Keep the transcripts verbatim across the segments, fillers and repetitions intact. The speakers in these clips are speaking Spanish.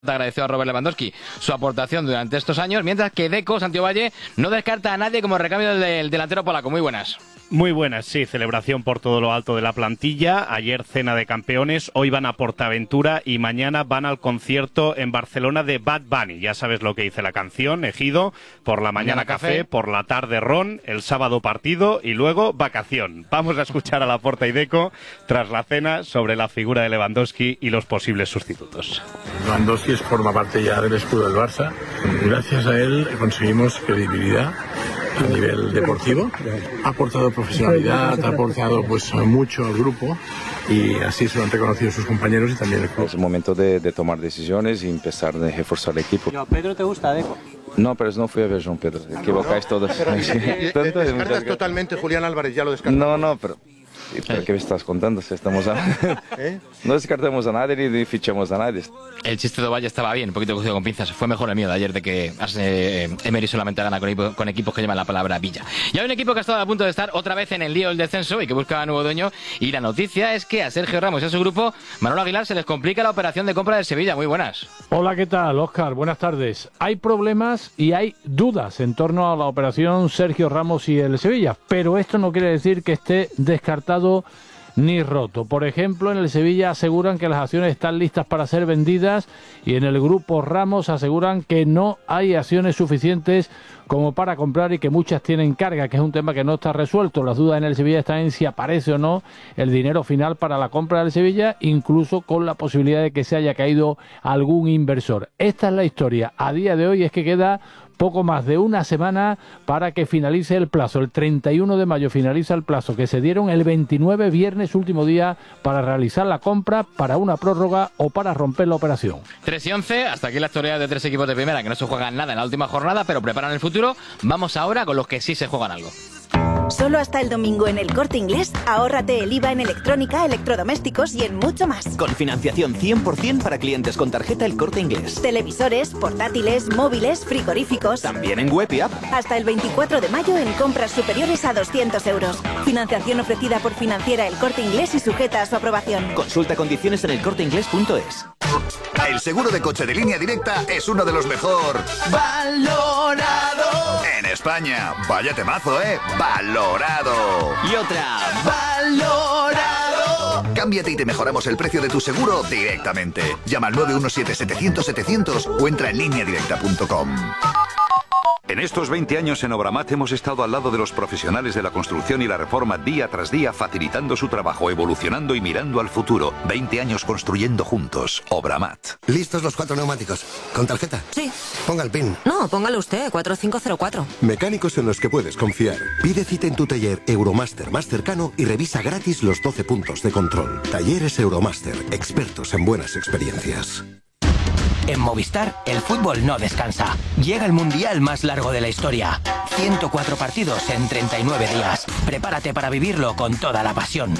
Agradeció a Robert Lewandowski su aportación durante estos años, mientras que Deco Santiovalle no descarta a nadie como recambio del delantero polaco. Muy buenas. Muy buenas, sí, celebración por todo lo alto de la plantilla, ayer cena de campeones, hoy van a Portaventura y mañana van al concierto en Barcelona de Bad Bunny. Ya sabes lo que dice la canción, Ejido, por la mañana, mañana café, café, por la tarde ron, el sábado partido y luego vacación. Vamos a escuchar a Laporta y Deco tras la cena sobre la figura de Lewandowski y los posibles sustitutos. Lewandowski forma parte ya del escudo del Barça. Gracias a él conseguimos credibilidad a nivel deportivo, ha aportado profesionalidad, ha aportado pues mucho al grupo y así se lo han reconocido sus compañeros y también el club. Es el momento de, de tomar decisiones y empezar a reforzar el equipo. ¿A Pedro te gusta, Deco? No, pero no fui a ver Joan Pedro, equivocáis todos. Pero, eh, eh, ¿Descartas totalmente Julián Álvarez? Ya lo descartas. No, no, pero... ¿Pero qué me estás contando? Si estamos a... ¿Eh? No descartemos a nadie ni fichemos a nadie. El chiste de Ovalle estaba bien, un poquito cogido con pinzas. Fue mejor el mío de ayer, de que eh, Emery solamente gana con, con equipos que llevan la palabra Villa. Y hay un equipo que ha estado a punto de estar otra vez en el lío del descenso y que busca a nuevo dueño. Y la noticia es que a Sergio Ramos y a su grupo, Manolo Aguilar, se les complica la operación de compra del Sevilla. Muy buenas. Hola, ¿qué tal, Óscar? Buenas tardes. Hay problemas y hay dudas en torno a la operación Sergio Ramos y el Sevilla, pero esto no quiere decir que esté descartado ni roto. Por ejemplo, en el Sevilla aseguran que las acciones están listas para ser vendidas y en el grupo Ramos aseguran que no hay acciones suficientes como para comprar y que muchas tienen carga, que es un tema que no está resuelto. Las dudas en el Sevilla están en si aparece o no el dinero final para la compra del Sevilla, incluso con la posibilidad de que se haya caído algún inversor. Esta es la historia. A día de hoy es que queda poco más de una semana para que finalice el plazo. El treinta y uno de mayo finaliza el plazo que se dieron el veintinueve, viernes, último día, para realizar la compra, para una prórroga o para romper la operación. tres y once, hasta aquí la historia de tres equipos de primera que no se juegan nada en la última jornada, pero preparan el futuro. Vamos ahora con los que sí se juegan algo. Solo hasta el domingo en el Corte Inglés, ahórrate el I V A en electrónica, electrodomésticos y en mucho más. Con financiación cien por ciento para clientes con tarjeta El Corte Inglés. Televisores, portátiles, móviles, frigoríficos. También en web y app. Hasta el veinticuatro de mayo en compras superiores a doscientos euros. Financiación ofrecida por Financiera El Corte Inglés y sujeta a su aprobación. Consulta condiciones en el corte inglés punto es. El seguro de coche de Línea Directa es uno de los mejor valorado en España. Vaya temazo, ¿eh? Valorado. Y otra. Valorado. Cámbiate y te mejoramos el precio de tu seguro directamente. Llama al nueve uno siete, setecientos, setecientos o entra en línea directa punto com. En estos veinte años en Obramat hemos estado al lado de los profesionales de la construcción y la reforma día tras día, facilitando su trabajo, evolucionando y mirando al futuro. veinte años construyendo juntos. Obramat. ¿Listos los cuatro neumáticos? ¿Con tarjeta? Sí. Ponga el PIN. No, póngalo usted, cuatro cinco cero cuatro. Mecánicos en los que puedes confiar. Pide cita en tu taller Euromaster más cercano y revisa gratis los doce puntos de control. Talleres Euromaster, expertos en buenas experiencias. En Movistar, el fútbol no descansa. Llega el mundial más largo de la historia. ciento cuatro partidos en treinta y nueve días. Prepárate para vivirlo con toda la pasión.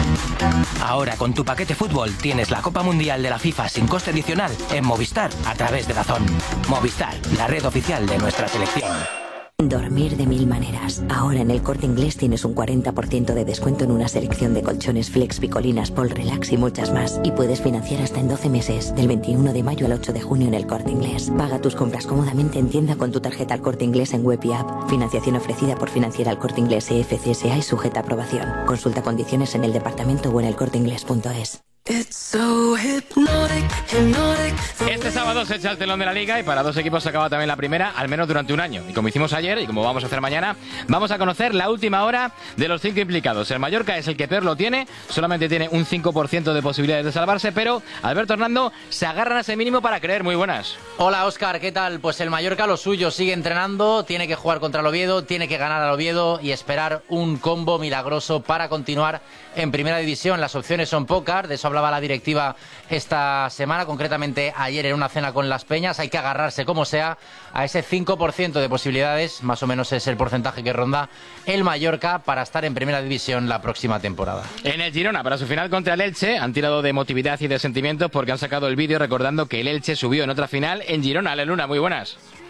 Ahora con tu paquete fútbol tienes la Copa Mundial de la FIFA sin coste adicional en Movistar a través de DAZN. Movistar, la red oficial de nuestra selección. Dormir de mil maneras. Ahora en el Corte Inglés tienes un cuarenta por ciento de descuento en una selección de colchones Flex, Picolinas, Pol Relax y muchas más. Y puedes financiar hasta en doce meses, del veintiuno de mayo al ocho de junio en el Corte Inglés. Paga tus compras cómodamente en tienda con tu tarjeta El Corte Inglés en web y app. Financiación ofrecida por Financiera El Corte Inglés E F C S A y sujeta a aprobación. Consulta condiciones en el departamento o en el corte inglés punto es. So hypnotic, hypnotic. Este sábado se echa el telón de la Liga y para dos equipos se acaba también la primera, al menos durante un año. Y como hicimos ayer y como vamos a hacer mañana, vamos a conocer la última hora de los cinco implicados. El Mallorca es el que peor lo tiene, solamente tiene un cinco por ciento de posibilidades de salvarse, pero Alberto Hernando se agarran a ese mínimo para creer. Muy buenas. Hola Óscar, ¿qué tal? Pues el Mallorca lo suyo, sigue entrenando, tiene que jugar contra el Oviedo, tiene que ganar al Oviedo y esperar un combo milagroso para continuar en primera división. Las opciones son pocas, de eso hablaba la directiva esta semana, concretamente ayer en una cena con Las Peñas. Hay que agarrarse como sea a ese cinco por ciento de posibilidades, más o menos es el porcentaje que ronda el Mallorca para estar en primera división la próxima temporada. En el Girona, para su final contra el Elche, han tirado de emotividad y de sentimientos porque han sacado el vídeo recordando que el Elche subió en otra final en Girona. Ale Luna, muy buenas.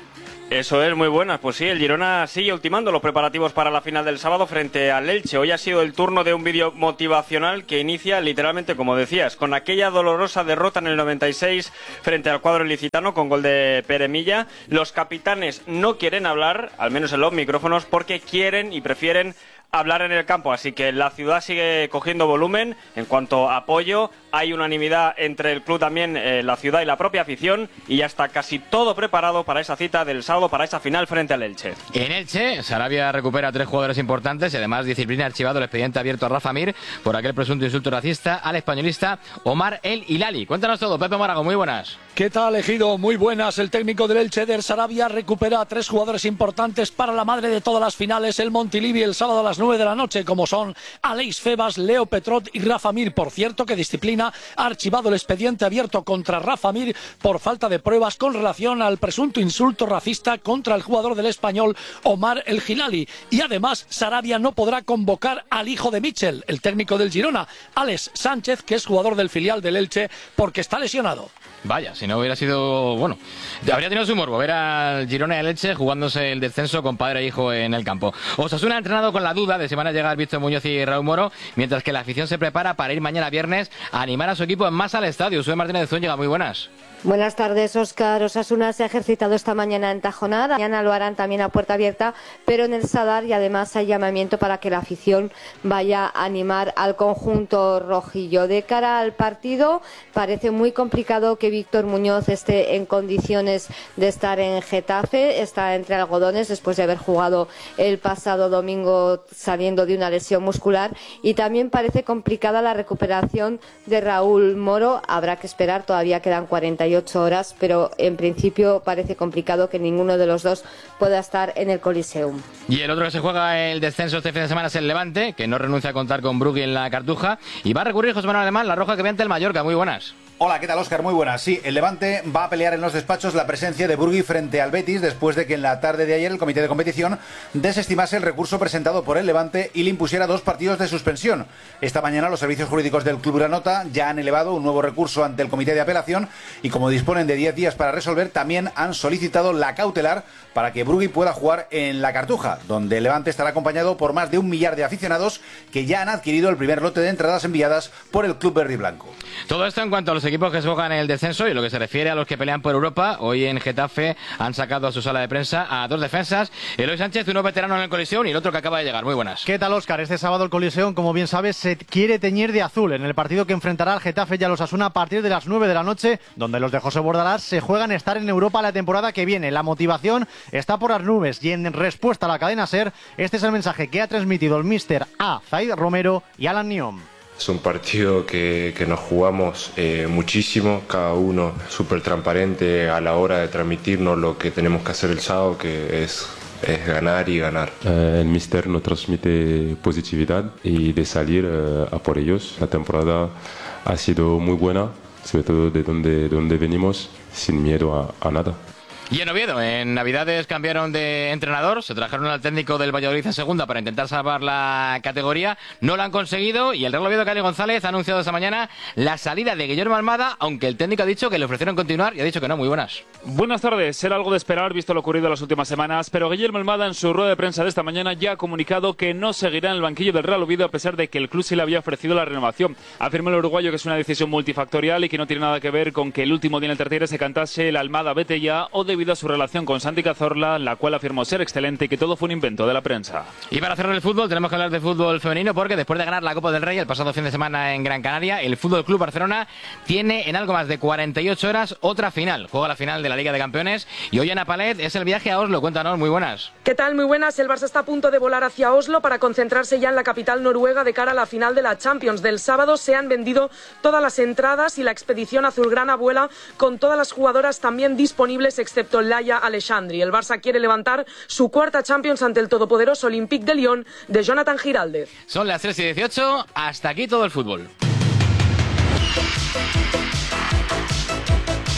Eso es, muy buenas. Pues sí, el Girona sigue ultimando los preparativos para la final del sábado frente al Elche. Hoy ha sido el turno de un vídeo motivacional que inicia literalmente, como decías, con aquella dolorosa derrota en el noventa y seis frente al cuadro ilicitano con gol de Pere Milla. Los capitanes no quieren hablar, al menos en los micrófonos, porque quieren y prefieren hablar en el campo, así que la ciudad sigue cogiendo volumen. En cuanto a apoyo, hay unanimidad entre el club también, eh, la ciudad y la propia afición, y ya está casi todo preparado para esa cita del sábado, para esa final frente al Elche. En Elche, Sarabia recupera a tres jugadores importantes y además disciplina archivado el expediente abierto a Rafa Mir por aquel presunto insulto racista al españolista Omar El Hilali. Cuéntanos todo, Pepe Morago, muy buenas. ¿Qué tal, Ejido? Muy buenas. El técnico del Elche, Der Sarabia, recupera a tres jugadores importantes para la madre de todas las finales, el Montilivi, el sábado a las nueve de la noche, como son Aleix Febas, Leo Petrot y Rafa Mir. Por cierto, que disciplina ha archivado el expediente abierto contra Rafa Mir por falta de pruebas con relación al presunto insulto racista contra el jugador del Español Omar El Hilali. Y además, Sarabia no podrá convocar al hijo de Michel, el técnico del Girona, Alex Sánchez, que es jugador del filial del Elche, porque está lesionado. Vaya, si no hubiera sido... Bueno, habría tenido su morbo ver al Girona y al Elche jugándose el descenso con padre e hijo en el campo. Osasuna ha entrenado con la duda de si van a llegar Víctor Muñoz y Raúl Moro, mientras que la afición se prepara para ir mañana viernes a animar a su equipo en Masa al estadio. Sue Martínez de Zúñiga, muy buenas. Buenas tardes, Óscar. Osasuna se ha ejercitado esta mañana en Tajonar. Mañana lo harán también a puerta abierta, pero en el Sadar, y además hay llamamiento para que la afición vaya a animar al conjunto rojillo. De cara al partido, parece muy complicado que Víctor Muñoz esté en condiciones de estar en Getafe. Está entre algodones después de haber jugado el pasado domingo saliendo de una lesión muscular, y también parece complicada la recuperación de Raúl Moro. Habrá que esperar, todavía quedan cuarenta y ocho horas, pero en principio parece complicado que ninguno de los dos pueda estar en el Coliseum. Y el otro que se juega el descenso este fin de semana es el Levante, que no renuncia a contar con Brugui en la Cartuja, y va a recurrir José Manuel Alemán, la roja que ve ante el Mallorca. Muy buenas. Hola, ¿qué tal, Óscar? Muy buenas. Sí, el Levante va a pelear en los despachos la presencia de Brugui frente al Betis después de que en la tarde de ayer el comité de competición desestimase el recurso presentado por el Levante y le impusiera dos partidos de suspensión. Esta mañana los servicios jurídicos del Club Granota ya han elevado un nuevo recurso ante el comité de apelación y, como disponen de diez días para resolver, también han solicitado la cautelar para que Brugui pueda jugar en la Cartuja, donde el Levante estará acompañado por más de un millar de aficionados que ya han adquirido el primer lote de entradas enviadas por el Club Verde y Blanco. Todo esto en cuanto a los equipos que se juegan en el descenso, y lo que se refiere a los que pelean por Europa. Hoy en Getafe han sacado a su sala de prensa a dos defensas, Eloy Sánchez, uno veterano en el Coliseum, y el otro que acaba de llegar. Muy buenas. ¿Qué tal, Óscar? Este sábado el Coliseum, como bien sabes, se quiere teñir de azul en el partido que enfrentará al Getafe y a los Osasuna a partir de las nueve de la noche, donde los de José Bordalás se juegan estar en Europa la temporada que viene. La motivación está por las nubes, y en respuesta a la cadena SER, este es el mensaje que ha transmitido el míster A. Zaid Romero y Alan Niom. Es un partido que, que nos jugamos eh, muchísimo, cada uno súper transparente a la hora de transmitirnos lo que tenemos que hacer el sábado, que es, es ganar y ganar. Eh, el míster nos transmite positividad y de salir eh, a por ellos. La temporada ha sido muy buena, sobre todo de donde, de donde venimos, sin miedo a, a nada. Y en Oviedo, en Navidades cambiaron de entrenador, se trajeron al técnico del Valladolid en segunda para intentar salvar la categoría, no lo han conseguido, y el Real Oviedo, Cali González, ha anunciado esta mañana la salida de Guillermo Almada, aunque el técnico ha dicho que le ofrecieron continuar y ha dicho que no. Muy buenas. Buenas tardes. Era algo de esperar visto lo ocurrido en las últimas semanas, pero Guillermo Almada en su rueda de prensa de esta mañana ya ha comunicado que no seguirá en el banquillo del Real Oviedo a pesar de que el club sí le había ofrecido la renovación. Afirmó el uruguayo que es una decisión multifactorial y que no tiene nada que ver con que el último día en el tertiario se cantase el Almada vete ya, o debido a su relación con Santi Cazorla, la cual afirmó ser excelente y que todo fue un invento de la prensa. Y para cerrar el fútbol, tenemos que hablar de fútbol femenino, porque después de ganar la Copa del Rey el pasado fin de semana en Gran Canaria, el Fútbol Club Barcelona tiene en algo más de cuarenta y ocho horas otra final. Juega la final de la Liga de Campeones y hoy Ana Palet es el viaje a Oslo. Cuéntanos, muy buenas. ¿Qué tal? Muy buenas. El Barça está a punto de volar hacia Oslo para concentrarse ya en la capital noruega de cara a la final de la Champions del sábado. Se han vendido todas las entradas y la expedición azulgrana vuela con todas las jugadoras también disponibles, excepto Laia Alexandri. El Barça quiere levantar su cuarta Champions ante el todopoderoso Olympique de Lyon de Jonathan Giraldez. Son las tres y dieciocho, hasta aquí todo el fútbol.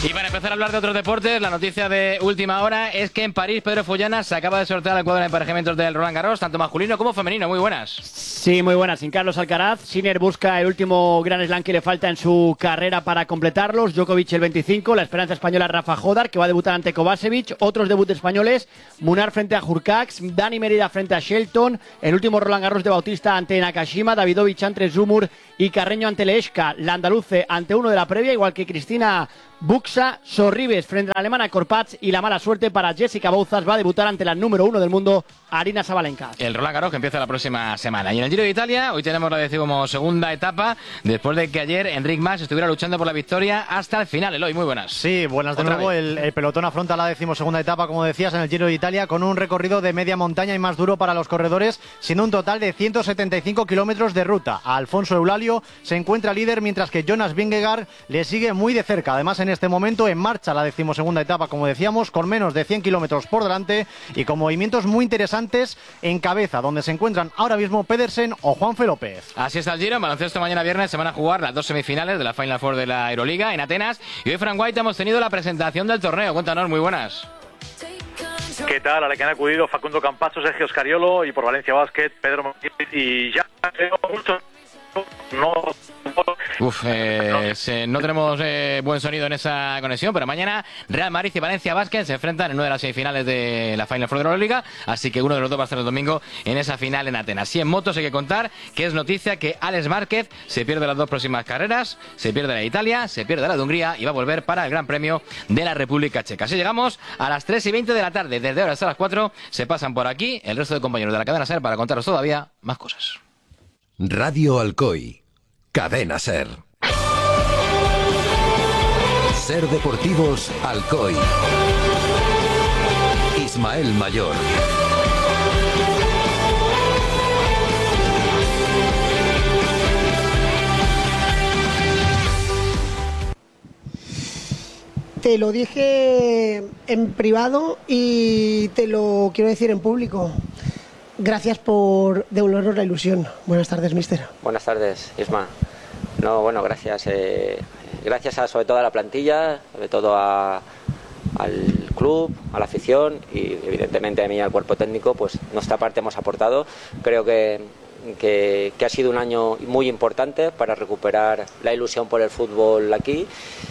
Y para empezar a hablar de otros deportes, la noticia de última hora es que en París Pedro Follana se acaba de sortear el cuadro de emparejamientos del Roland Garros, tanto masculino como femenino. Muy buenas. Sí, muy buenas. Sin Carlos Alcaraz, Sinner busca el último Grand Slam que le falta en su carrera para completarlos. Djokovic el veinticinco, la esperanza española Rafa Jodar, que va a debutar ante Kovacevic. Otros debuts españoles, Munar frente a Hurkacz, Dani Merida frente a Shelton, el último Roland Garros de Bautista ante Nakashima, Davidovich ante Zumur y Carreño ante Leeshka, la andaluce ante uno de la previa, igual que Cristina Buxa, Sorribes frente a la alemana Korpatz, y la mala suerte para Jessica Bouzas, va a debutar ante la número uno del mundo, Arina Sabalenka. El Roland Garros que empieza la próxima semana. Y en el Giro de Italia, hoy tenemos la decimosegunda etapa, después de que ayer Enric Mas estuviera luchando por la victoria hasta el final. Eloy, muy buenas. Sí, buenas de nuevo. El, el pelotón afronta la decimosegunda etapa, como decías, en el Giro de Italia, con un recorrido de media montaña y más duro para los corredores, siendo un total de ciento setenta y cinco kilómetros de ruta. Alfonso Eulalio se encuentra líder, mientras que Jonas Vingegaard le sigue muy de cerca. Además, en este momento en marcha la decimosegunda etapa, como decíamos, con menos de cien kilómetros por delante y con movimientos muy interesantes en cabeza, donde se encuentran ahora mismo Pedersen o Juanfe López. Así está el Giro. En baloncesto, mañana viernes se van a jugar las dos semifinales de la Final Four de la Euroliga en Atenas. Y hoy, Frank White, hemos tenido la presentación del torneo. Cuéntanos, muy buenas. ¿Qué tal? A la que han acudido Facundo Campazzo, Sergio Scariolo, y por Valencia Basket, Pedro Martínez, y ya creo mucho. No. Uf, eh, se, no tenemos eh, buen sonido en esa conexión, pero mañana Real Madrid y Valencia Basket se enfrentan en una de las semifinales de la Final Four de la Euroliga, así que uno de los dos va a estar el domingo en esa final en Atenas. Y en motos hay que contar que es noticia que Alex Márquez se pierde las dos próximas carreras, se pierde la de Italia, se pierde la de Hungría y va a volver para el Gran Premio de la República Checa. Así llegamos a las tres y veinte de la tarde, desde ahora hasta las cuatro se pasan por aquí el resto de compañeros de la cadena SER para contaros todavía más cosas. Radio Alcoy, Cadena SER. SER Deportivos Alcoy. Ismael Mayor. Te lo dije en privado y te lo quiero decir en público. Gracias por devolvernos la ilusión. Buenas tardes, mister. Buenas tardes, Isma. No, bueno, gracias. Eh, gracias a, sobre todo a la plantilla, sobre todo a, al club, a la afición y evidentemente a mí y al cuerpo técnico, pues nuestra parte hemos aportado. Creo que, que, que ha sido un año muy importante para recuperar la ilusión por el fútbol aquí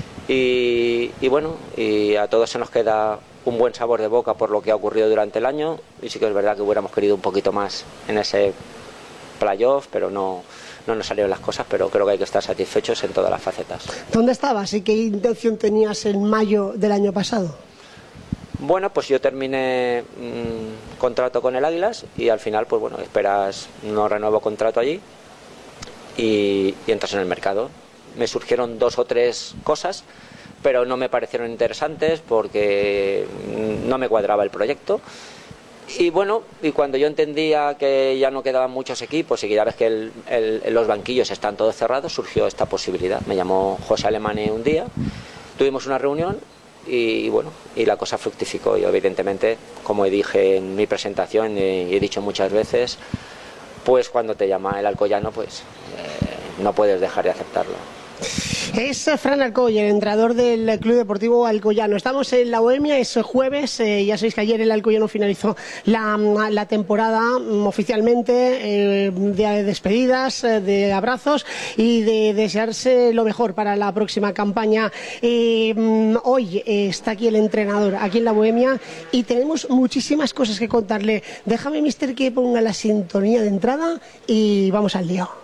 y, y bueno, y a todos se nos queda un buen sabor de boca por lo que ha ocurrido durante el año, y sí que es verdad que hubiéramos querido un poquito más en ese playoff, pero no, no nos salieron las cosas, pero creo que hay que estar satisfechos en todas las facetas. ¿Dónde estabas y qué intención tenías en mayo del año pasado? Bueno, pues yo terminé mmm, contrato con el Águilas y al final, pues bueno, esperas no renuevo contrato allí y, y entras en el mercado. Me surgieron dos o tres cosas, pero no me parecieron interesantes porque no me cuadraba el proyecto. Y bueno, y cuando yo entendía que ya no quedaban muchos equipos y que ya ves que el, el, los banquillos están todos cerrados, surgió esta posibilidad. Me llamó José Alemany un día, tuvimos una reunión y bueno, y la cosa fructificó. Y evidentemente, como dije en mi presentación y he dicho muchas veces, pues cuando te llama el Alcoyano, pues eh, no puedes dejar de aceptarlo. Es Fran Alcoy, el entrenador del Club Deportivo Alcoyano. Estamos en la Bohemia, es jueves, eh, ya sabéis que ayer el Alcoyano finalizó la, la temporada um, oficialmente, eh, de despedidas, eh, de abrazos y de desearse lo mejor para la próxima campaña. Eh, um, hoy eh, está aquí el entrenador, aquí en la Bohemia, y tenemos muchísimas cosas que contarle. Déjame, mister, que ponga la sintonía de entrada y vamos al lío.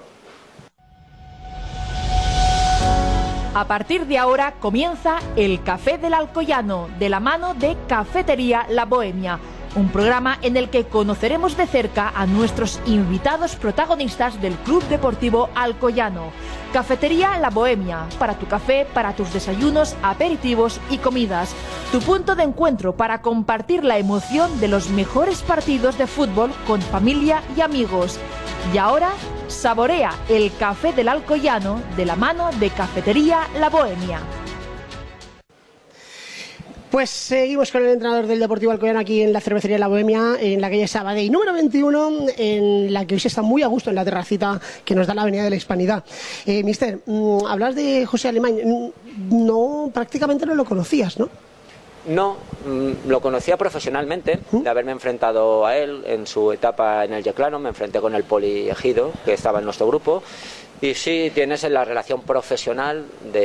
A partir de ahora comienza el Café del Alcoyano, de la mano de Cafetería La Bohemia, un programa en el que conoceremos de cerca a nuestros invitados protagonistas del Club Deportivo Alcoyano. Cafetería La Bohemia, para tu café, para tus desayunos, aperitivos y comidas. Tu punto de encuentro para compartir la emoción de los mejores partidos de fútbol con familia y amigos. Y ahora, saborea el Café del Alcoyano de la mano de Cafetería La Bohemia. Pues seguimos con el entrenador del Deportivo Alcoyano aquí en la cervecería La Bohemia, en la calle Sabadell número veintiuno, en la que hoy se está muy a gusto en la terracita que nos da la Avenida de la Hispanidad. Eh, mister, mmm, hablas de José Alemán, no, prácticamente no lo conocías, ¿no? No, lo conocía profesionalmente, de haberme enfrentado a él en su etapa en el Yeclano, me enfrenté con el Poli Ejido, que estaba en nuestro grupo, y sí tienes la relación profesional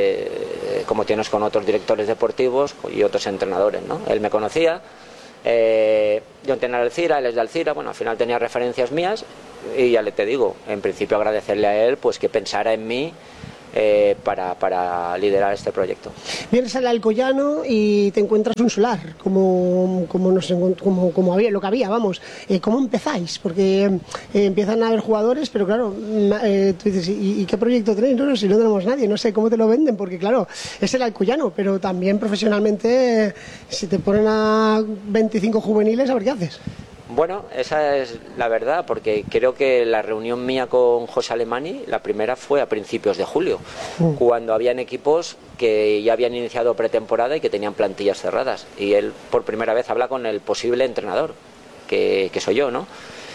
de como tienes con otros directores deportivos y otros entrenadores, ¿no? Él me conocía, eh, yo entrené al Alcira, él es de Alcira, bueno, al final tenía referencias mías y ya le te digo, en principio agradecerle a él pues que pensara en mí Eh, para, para liderar este proyecto. Vienes al Alcoyano y te encuentras un solar, como, como, nos, como, como había, lo que había, vamos. Eh, ¿Cómo empezáis? Porque eh, empiezan a haber jugadores, pero claro, eh, tú dices, ¿y, ¿y qué proyecto tenéis? No, no, si no tenemos nadie, no sé cómo te lo venden, porque claro, es el Alcoyano, pero también profesionalmente, eh, si te ponen a veinticinco juveniles, a ver qué haces. Bueno, esa es la verdad, porque creo que la reunión mía con José Alemani, la primera fue a principios de julio, mm. cuando habían equipos que ya habían iniciado pretemporada y que tenían plantillas cerradas. Y él por primera vez habla con el posible entrenador, que, que soy yo, ¿no?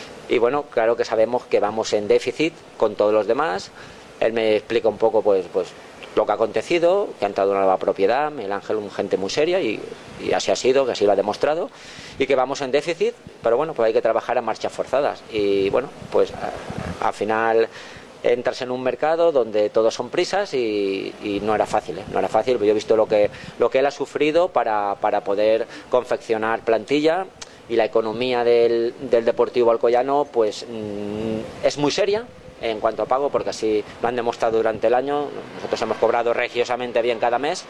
Y bueno, claro que sabemos que vamos en déficit con todos los demás. Él me explica un poco, pues, pues lo que ha acontecido, que ha entrado una nueva propiedad, Miguel Ángel, un gente muy seria, y, y así ha sido, que así lo ha demostrado, y que vamos en déficit, pero bueno, pues hay que trabajar a marchas forzadas. Y bueno, pues al final entras en un mercado donde todos son prisas y, y no era fácil, ¿eh? no era fácil. Yo he visto lo que, lo que él ha sufrido para, para poder confeccionar plantilla, y la economía del, del Deportivo Alcoyano pues mmm, es muy seria en cuanto a pago, porque así lo han demostrado durante el año. Nosotros hemos cobrado regiosamente bien cada mes,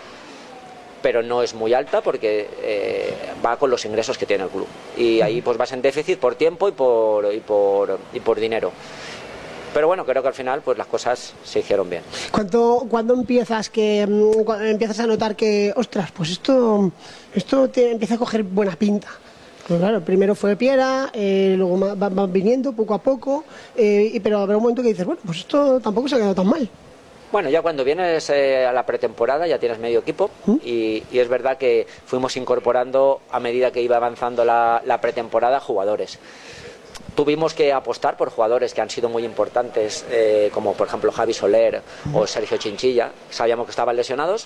pero no es muy alta porque eh, va con los ingresos que tiene el club, y ahí pues vas en déficit por tiempo y por, y por, y por dinero. Pero bueno, creo que al final pues las cosas se hicieron bien. ¿Cuándo, ¿cuándo empiezas que cuando empiezas a notar que, ostras, pues esto, esto te empieza a coger buena pinta? Pues claro, primero fue Piera, eh, luego van va viniendo poco a poco, eh, y, pero habrá un momento que dices, bueno, pues esto tampoco se ha quedado tan mal. Bueno, ya cuando vienes eh, a la pretemporada ya tienes medio equipo, ¿Mm? y, y es verdad que fuimos incorporando a medida que iba avanzando la, la pretemporada jugadores. Tuvimos que apostar por jugadores que han sido muy importantes, eh, como por ejemplo Javi Soler ¿Mm? o Sergio Chinchilla. Sabíamos que estaban lesionados,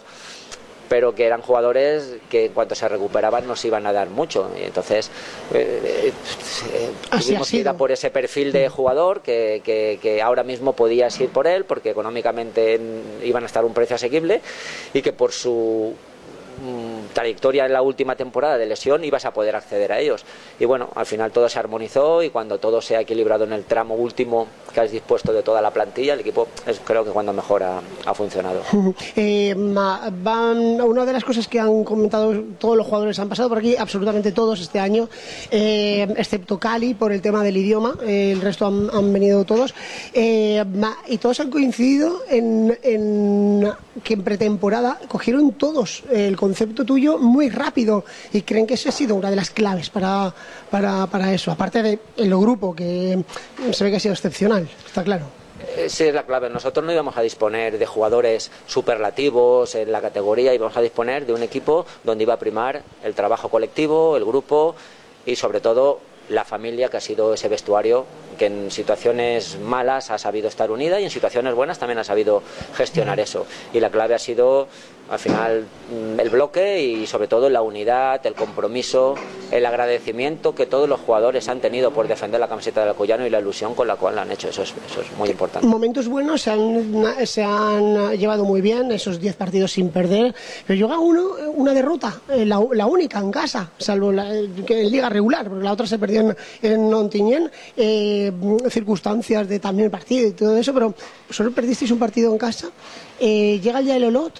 pero que eran jugadores que en cuanto se recuperaban nos iban a dar mucho, y entonces eh, eh, tuvimos que ir a por ese perfil de jugador que, que, que ahora mismo podías ir por él porque económicamente iban a estar a un precio asequible, y que por su mmm, trayectoria en la última temporada de lesión ibas a poder acceder a ellos. Y bueno, al final todo se armonizó, y cuando todo se ha equilibrado en el tramo último que has dispuesto de toda la plantilla, el equipo es creo que cuando mejor ha, ha funcionado. Eh, van, una de las cosas que han comentado todos los jugadores, han pasado por aquí absolutamente todos este año, eh, excepto Cali por el tema del idioma, eh, el resto han, han venido todos, eh, y todos han coincidido en, en que en pretemporada cogieron todos el concepto tuyo muy rápido, y creen que eso ha sido una de las claves para, para, para eso, aparte de el grupo que se ve que ha sido excepcional. Está claro. Sí, es la clave. Nosotros no íbamos a disponer de jugadores superlativos en la categoría, íbamos a disponer de un equipo donde iba a primar el trabajo colectivo, el grupo y sobre todo la familia, que ha sido ese vestuario que en situaciones malas ha sabido estar unida y en situaciones buenas también ha sabido gestionar eso. Y la clave ha sido al final el bloque y sobre todo la unidad, el compromiso, el agradecimiento que todos los jugadores han tenido por defender la camiseta del Alcoyano y la ilusión con la cual la han hecho. Eso es, eso es muy importante. Momentos buenos, se han, se han llevado muy bien, esos diez partidos sin perder, pero llega uno, una derrota, la, la única en casa, salvo la, que en liga regular, porque la otra se perdió en, en Ontinyent, eh, circunstancias de también el partido y todo eso, pero solo perdisteis un partido en casa, eh, llega el día del Olot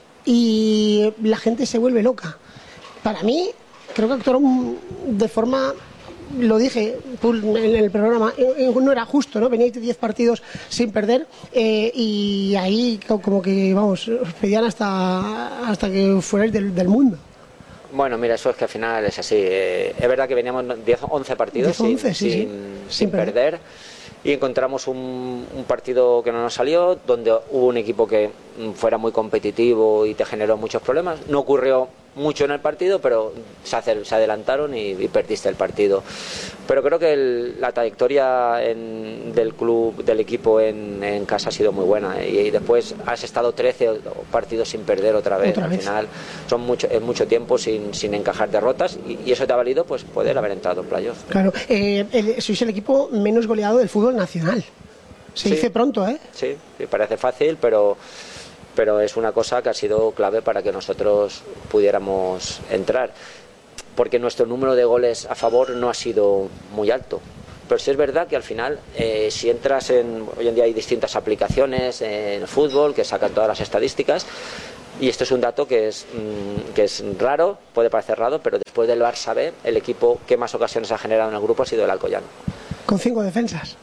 y la gente se vuelve loca. Para mí, creo que actuaron de forma, lo dije en el programa, no era justo, ¿no? Veníais de diez partidos sin perder, eh, y ahí como que, vamos, os pedían hasta, hasta que fuerais del, del mundo. Bueno, mira, eso es que al final es así. Eh, es verdad que veníamos diez, once partidos diez, once, sin, sí, sin, sí. sin, sin perder. perder. Y encontramos un, un partido que no nos salió, donde hubo un equipo que fuera muy competitivo y te generó muchos problemas. No ocurrió mucho en el partido, pero se, hace, se adelantaron y, y perdiste el partido. Pero creo que el, la trayectoria en, del club, del equipo en, en casa ha sido muy buena, ¿eh? y, y después has estado trece partidos sin perder otra vez. ¿Otra Al vez? final son mucho, es mucho tiempo sin, sin encajar derrotas y, y eso te ha valido pues poder haber entrado en playoff. Claro, eh, el, sois el equipo menos goleado del fútbol nacional. Se Sí. dice pronto, ¿eh? Sí, sí, parece fácil, pero, pero es una cosa que ha sido clave para que nosotros pudiéramos entrar. Porque nuestro número de goles a favor no ha sido muy alto. Pero sí es verdad que al final, eh, si entras en... Hoy en día hay distintas aplicaciones en el fútbol que sacan todas las estadísticas. Y esto es un dato que es, mmm, que es raro, puede parecer raro, pero después del Barça B, el equipo que más ocasiones ha generado en el grupo ha sido el Alcoyano. Con cinco defensas.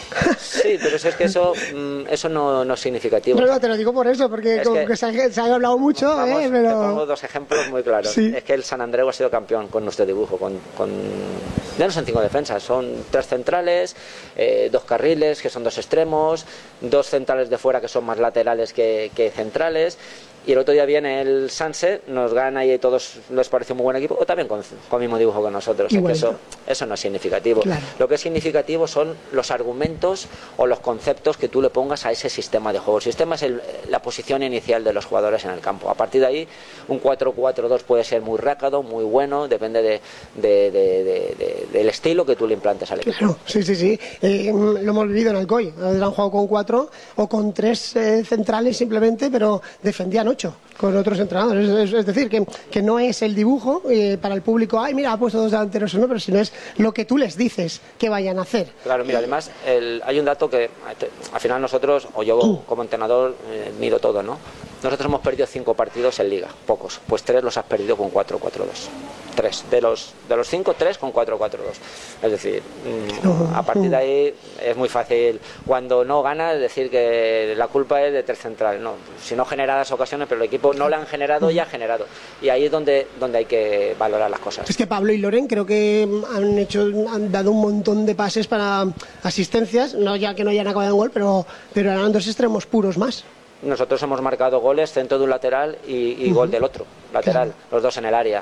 Sí, pero eso es que eso, mmm, eso no, no es significativo. No, no, te lo digo por eso, porque Es como que- que se, ha, se ha hablado mucho, Vamos, ¿eh? Te pongo Pero... dos ejemplos muy claros. Sí. Es que el San Andreu ha sido campeón con nuestro dibujo. Con, con... Ya no son cinco defensas, son tres centrales, eh, dos carriles que son dos extremos, dos centrales de fuera que son más laterales que, que centrales. Y el otro día viene el Sanse, nos gana y a todos les parece un muy buen equipo, o también con, con el mismo dibujo que nosotros. Es que eso, eso no es significativo. Claro. Lo que es significativo son los argumentos o los conceptos que tú le pongas a ese sistema de juego. El sistema es el- la posición inicial de los jugadores en el campo. A partir de ahí, un cuatro cuatro dos puede ser muy rácado, muy bueno, depende de, de- de- de- de- del estilo que tú le implantes al equipo. Claro, sí, sí, sí. Eh, lo hemos vivido en Alcoy. Han jugado con cuatro o con tres eh, centrales simplemente, pero defendían ocho con otros entrenadores. Es, es- es decir, que, que no es el dibujo eh, para el público, ay, mira, ha puesto dos delanteros, no, pero sino es lo que tú les dices que vayan a hacer. Claro, mira, además el- hay un dato que te- al final nosotros, o yo como entrenador, eh, miro todo, ¿no? Nosotros hemos perdido cinco partidos en Liga, pocos. Pues tres los has perdido con cuatro cuatro dos. Tres. De los, de los cinco, tres con cuatro cuatro dos. Es decir, mm, a partir de ahí es muy fácil. Cuando no ganas, decir que la culpa es de tres centrales. No, si no generadas ocasiones, pero el equipo no le han generado y ha generado. Y ahí es donde, donde hay que valorar las cosas. Es que Pablo y Loren creo que han hecho, han dado un montón de pases para asistencias, no ya que no hayan acabado en gol, pero, pero eran dos extremos puros más. Nosotros hemos marcado goles, centro de un lateral y, y gol del otro, lateral, los dos en el área.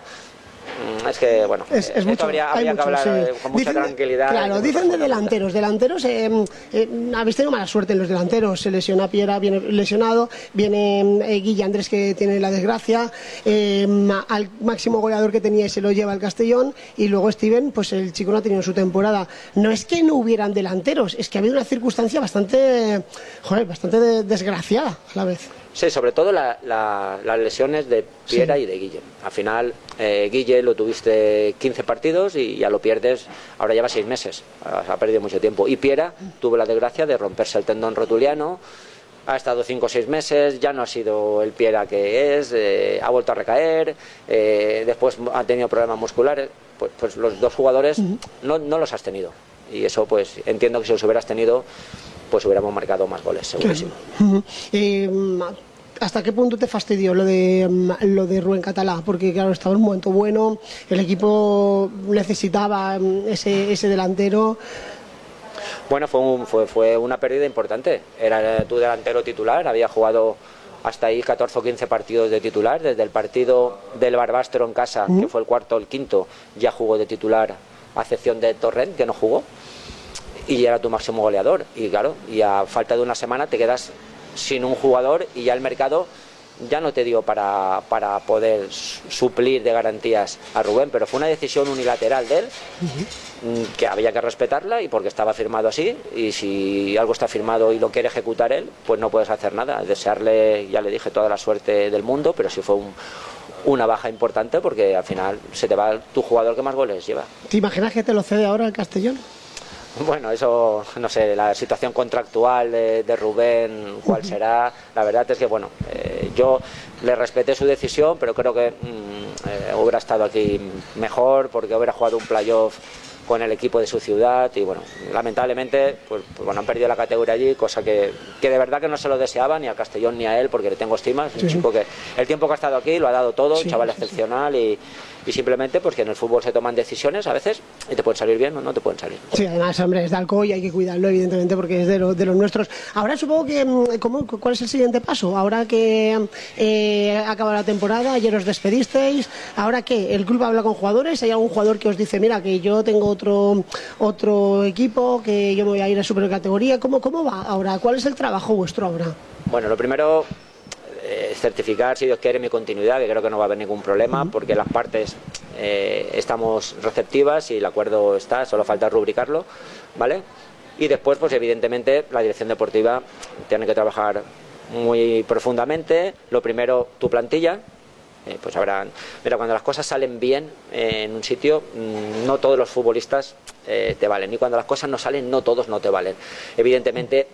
Mm, Es que, bueno, Es, eh, es esto mucho, habría, hay habría mucho, que hablar sí. eh, con mucha Dicen de- tranquilidad. Claro, dicen de delanteros. Delanteros, eh, eh, habéis tenido mala suerte en los delanteros. Se lesiona Piera, viene lesionado. Viene eh, Guille Andrés, que tiene la desgracia. eh, ma- al máximo goleador que tenía se lo lleva el Castellón. Y luego Steven, pues el chico no ha tenido su temporada. No es que no hubieran delanteros, es que ha habido una circunstancia bastante, joder, bastante de- desgraciada a la vez. Sí, sobre todo la- la- las lesiones de Piera Sí. y de Guille. Al final, eh, Guille lo tuviste quince partidos y ya lo pierdes, ahora lleva seis meses, ha ha perdido mucho tiempo. Y Piera tuvo la desgracia de romperse el tendón rotuliano, ha estado cinco o seis meses, ya no ha sido el Piera que es, eh, ha vuelto a recaer, eh, después ha tenido problemas musculares. Pues, pues los dos jugadores no, no los has tenido. Y eso, pues entiendo que si los hubieras tenido, pues hubiéramos marcado más goles, segurísimo. Ujú. Eh, ¿Hasta qué punto te fastidió lo de mm, lo de Rubén Catalá? Porque claro, estaba en un momento bueno, el equipo necesitaba mm, ese, ese delantero. Bueno, fue, un- fue, fue una pérdida importante. Era tu delantero titular, había jugado hasta ahí catorce o quince partidos de titular. Desde el partido del Barbastro en casa, que fue el cuarto o el quinto, ya jugó de titular, a excepción de Torrent, que no jugó. Y era tu máximo goleador. Y claro, y a falta de una semana te quedas sin un jugador y ya el mercado ya no te dio para, para poder su- suplir de garantías a Rubén, pero fue una decisión unilateral de él, mm, que había que respetarla y porque estaba firmado así, y si algo está firmado y lo quiere ejecutar él, pues no puedes hacer nada. Desearle, ya le dije, toda la suerte del mundo, pero sí fue un- una baja importante porque al final se te va tu jugador que más goles lleva. ¿Te imaginas que te lo cede ahora el Castellón? Bueno, eso, no sé, la situación contractual de, de Rubén, cuál será. La verdad es que, bueno, eh, yo le respeté su decisión, pero creo que mm, eh, hubiera estado aquí mejor porque hubiera jugado un playoff con el equipo de su ciudad y, bueno, lamentablemente, pues, pues, bueno, han perdido la categoría allí, cosa que, que de verdad que no se lo deseaba ni a Castellón ni a él porque le tengo estima. Es un Sí. chico que el tiempo que ha estado aquí lo ha dado todo, Sí, un chaval sí, sí. excepcional y, y simplemente pues que en el fútbol se toman decisiones a veces y te pueden salir bien o no te pueden salir. Sí, además, hombre, es de Alcoy y hay que cuidarlo, evidentemente, porque es de, lo, de los nuestros. Ahora supongo que, ¿cómo, ¿cuál es el siguiente paso? Ahora que eh, acaba la temporada, ayer os despedisteis, ¿ahora qué? ¿El club habla con jugadores? ¿Hay algún jugador que os dice, mira, que yo tengo otro otro equipo, que yo me voy a ir a supercategoría? ¿Cómo, cómo va ahora? ¿Cuál es el trabajo vuestro ahora? Bueno, lo primero eh, certificar, si Dios quiere, mi continuidad, que creo que no va a haber ningún problema, uh-huh. porque las partes eh, estamos receptivas y el acuerdo está, solo falta rubricarlo, ¿vale? Y después, pues evidentemente, la dirección deportiva tiene que trabajar muy profundamente. Lo primero, tu plantilla. Eh, pues habrán, mira, cuando las cosas salen bien eh, en un sitio, mmm, no todos los futbolistas eh, te valen, y cuando las cosas no salen, no todos no te valen. Evidentemente,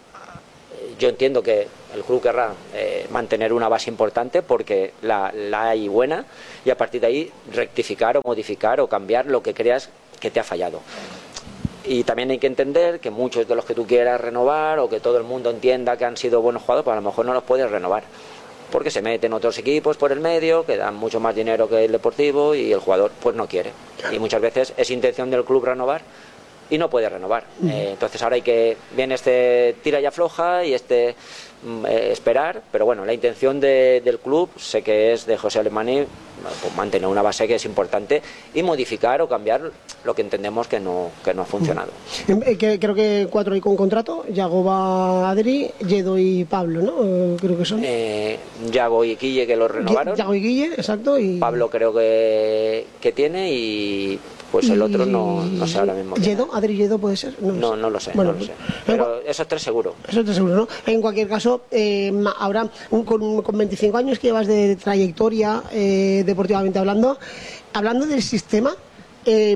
yo entiendo que el club querrá eh, mantener una base importante porque la, la hay buena, y a partir de ahí rectificar o modificar o cambiar lo que creas que te ha fallado. Y también hay que entender que muchos de los que tú quieras renovar, o que todo el mundo entienda que han sido buenos jugadores, pues a lo mejor no los puedes renovar, porque se meten otros equipos por el medio que dan mucho más dinero que el Deportivo, y el jugador pues no quiere. Y muchas veces es intención del club renovar y no puede renovar. Uh-huh. Eh, entonces ahora hay que, viene este tira y afloja y este eh, esperar, pero bueno, la intención de, del club, sé que es de José Alemany, pues mantener una base que es importante y modificar o cambiar lo que entendemos que no, que no ha funcionado. Uh-huh. Eh, que, creo que cuatro hay con contrato, Yagoba, Adri, Yedo y Pablo, ¿no? Eh, creo que son. Eh, Yago y Guille, que lo renovaron. Yago y Guille, exacto. Y Pablo creo que, que tiene, y pues el otro no, no sé ahora mismo. ¿Yedo? ¿Adri Yedo puede ser? No, no, no lo sé, bueno, no lo sé. Pero esos tres seguro. Esos tres seguro, ¿no? En cualquier caso, eh, ahora con, con veinticinco años que llevas de trayectoria, eh, deportivamente hablando, hablando del sistema, eh,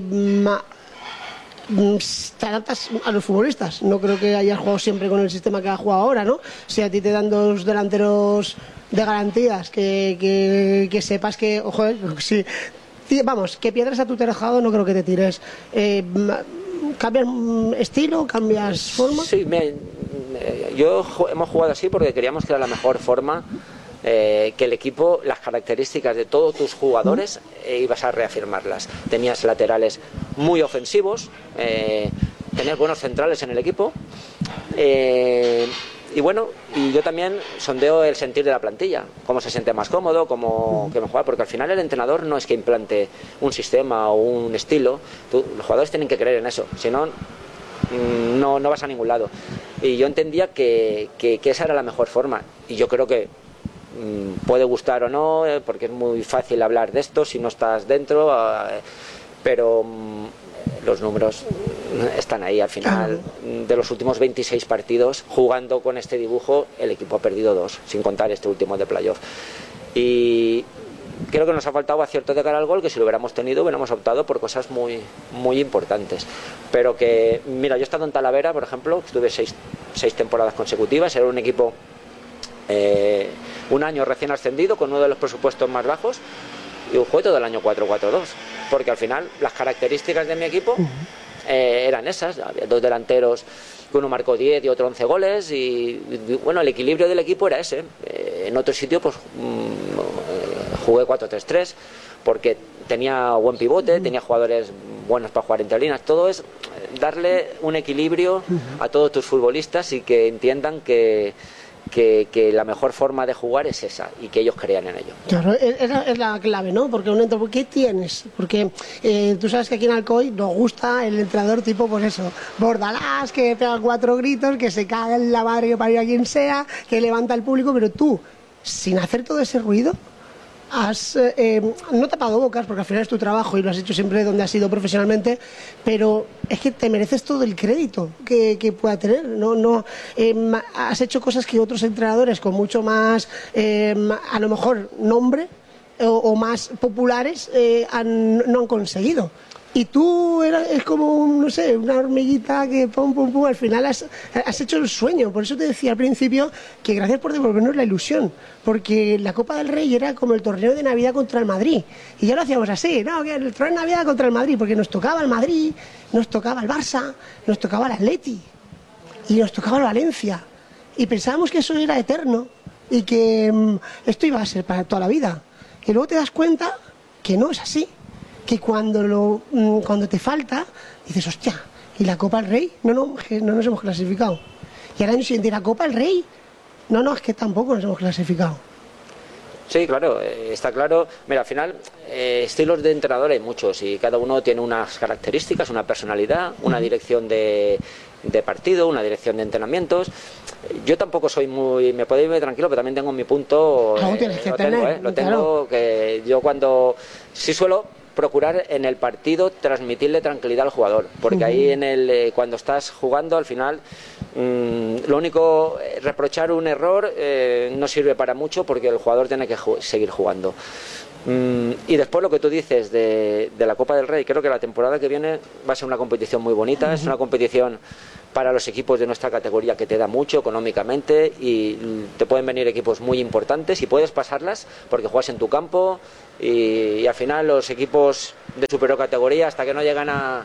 te adaptas a los futbolistas. No creo que hayas jugado siempre con el sistema que has jugado ahora, ¿no? Si a ti te dan dos delanteros de garantías, que, que, que sepas que, ojo, si... Vamos, que piedras a tu tejado no creo que te tires. Eh, ¿Cambias estilo? ¿Cambias forma? Sí, me, yo hemos jugado así porque queríamos que era la mejor forma, eh, que el equipo, las características de todos tus jugadores, eh, ibas a reafirmarlas. Tenías laterales muy ofensivos, eh, tenías buenos centrales en el equipo, eh, y bueno, y yo también sondeo el sentir de la plantilla, cómo se siente más cómodo, cómo que mejor, porque al final el entrenador no es que implante un sistema o un estilo, tú, los jugadores tienen que creer en eso, si no, no, no vas a ningún lado. Y yo entendía que, que, que esa era la mejor forma, y yo creo que mmm, puede gustar o no, eh, porque es muy fácil hablar de esto si no estás dentro, eh, pero mmm, los números están ahí. Al final, de los últimos veintiséis partidos jugando con este dibujo, el equipo ha perdido dos, sin contar este último de playoff. Y creo que nos ha faltado acierto de cara al gol, que si lo hubiéramos tenido hubiéramos optado por cosas muy, muy importantes. Pero que, mira, yo he estado en Talavera, por ejemplo, estuve seis, seis temporadas consecutivas, era un equipo, eh, un año recién ascendido, con uno de los presupuestos más bajos, y jugué todo el año cuatro cuatro dos, porque al final las características de mi equipo eh, eran esas. Había dos delanteros, que uno marcó diez y otro once goles, y, y bueno, el equilibrio del equipo era ese. Eh, en otro sitio pues mmm, jugué cuatro tres tres porque tenía buen pivote, tenía jugadores buenos para jugar entre líneas. Todo es darle un equilibrio a todos tus futbolistas y que entiendan que Que, que la mejor forma de jugar es esa y que ellos crean en ello. Claro, esa es la clave, ¿no? Porque un entrenador, ¿qué tienes? Porque eh, tú sabes que aquí en Alcoy nos gusta el entrenador tipo, pues eso, Bordalás, que pega cuatro gritos, que se caga en la madre que parió a quien sea, que levanta al público, pero tú, sin hacer todo ese ruido, has eh, no tapado bocas, porque al final es tu trabajo y lo has hecho siempre donde has sido profesionalmente, pero es que te mereces todo el crédito que, que pueda tener. No, no eh, has hecho cosas que otros entrenadores con mucho más, eh, a lo mejor, nombre o, o más populares eh, han, no han conseguido. Y tú eras, es como, no sé, una hormiguita que pum, pum, pum, al final has, has hecho el sueño. Por eso te decía al principio que gracias por devolvernos la ilusión, porque la Copa del Rey era como el torneo de Navidad contra el Madrid. Y ya lo hacíamos así, ¿no? Que el torneo de Navidad contra el Madrid, porque nos tocaba el Madrid, nos tocaba el Barça, nos tocaba el Atleti y nos tocaba el Valencia. Y pensábamos que eso era eterno y que um, esto iba a ser para toda la vida. Y luego te das cuenta que no es así, que cuando, lo, cuando te falta, dices, hostia, ¿y la Copa del Rey? No, no, que no nos hemos clasificado. Y al año siguiente, ¿la Copa del Rey? No, no, es que tampoco nos hemos clasificado. Sí, claro, eh, está claro. Mira, al final, eh, estilos de entrenador hay muchos y cada uno tiene unas características, una personalidad, una dirección de, de partido, una dirección de entrenamientos. Yo tampoco soy muy... Me puedo irme tranquilo, pero también tengo mi punto... No, eh, tienes que lo tener, tengo, eh, lo tengo claro. Que yo cuando... Sí suelo procurar en el partido transmitirle tranquilidad al jugador, porque Uh-huh. ahí en el eh, cuando estás jugando al final mmm, lo único, eh, reprochar un error eh, no sirve para mucho porque el jugador tiene que ju- seguir jugando. Mm, y después lo que tú dices de, de la Copa del Rey, creo que la temporada que viene va a ser una competición muy bonita, es una competición para los equipos de nuestra categoría que te da mucho económicamente y te pueden venir equipos muy importantes y puedes pasarlas porque juegas en tu campo y, y al final los equipos de superior categoría hasta que no llegan a,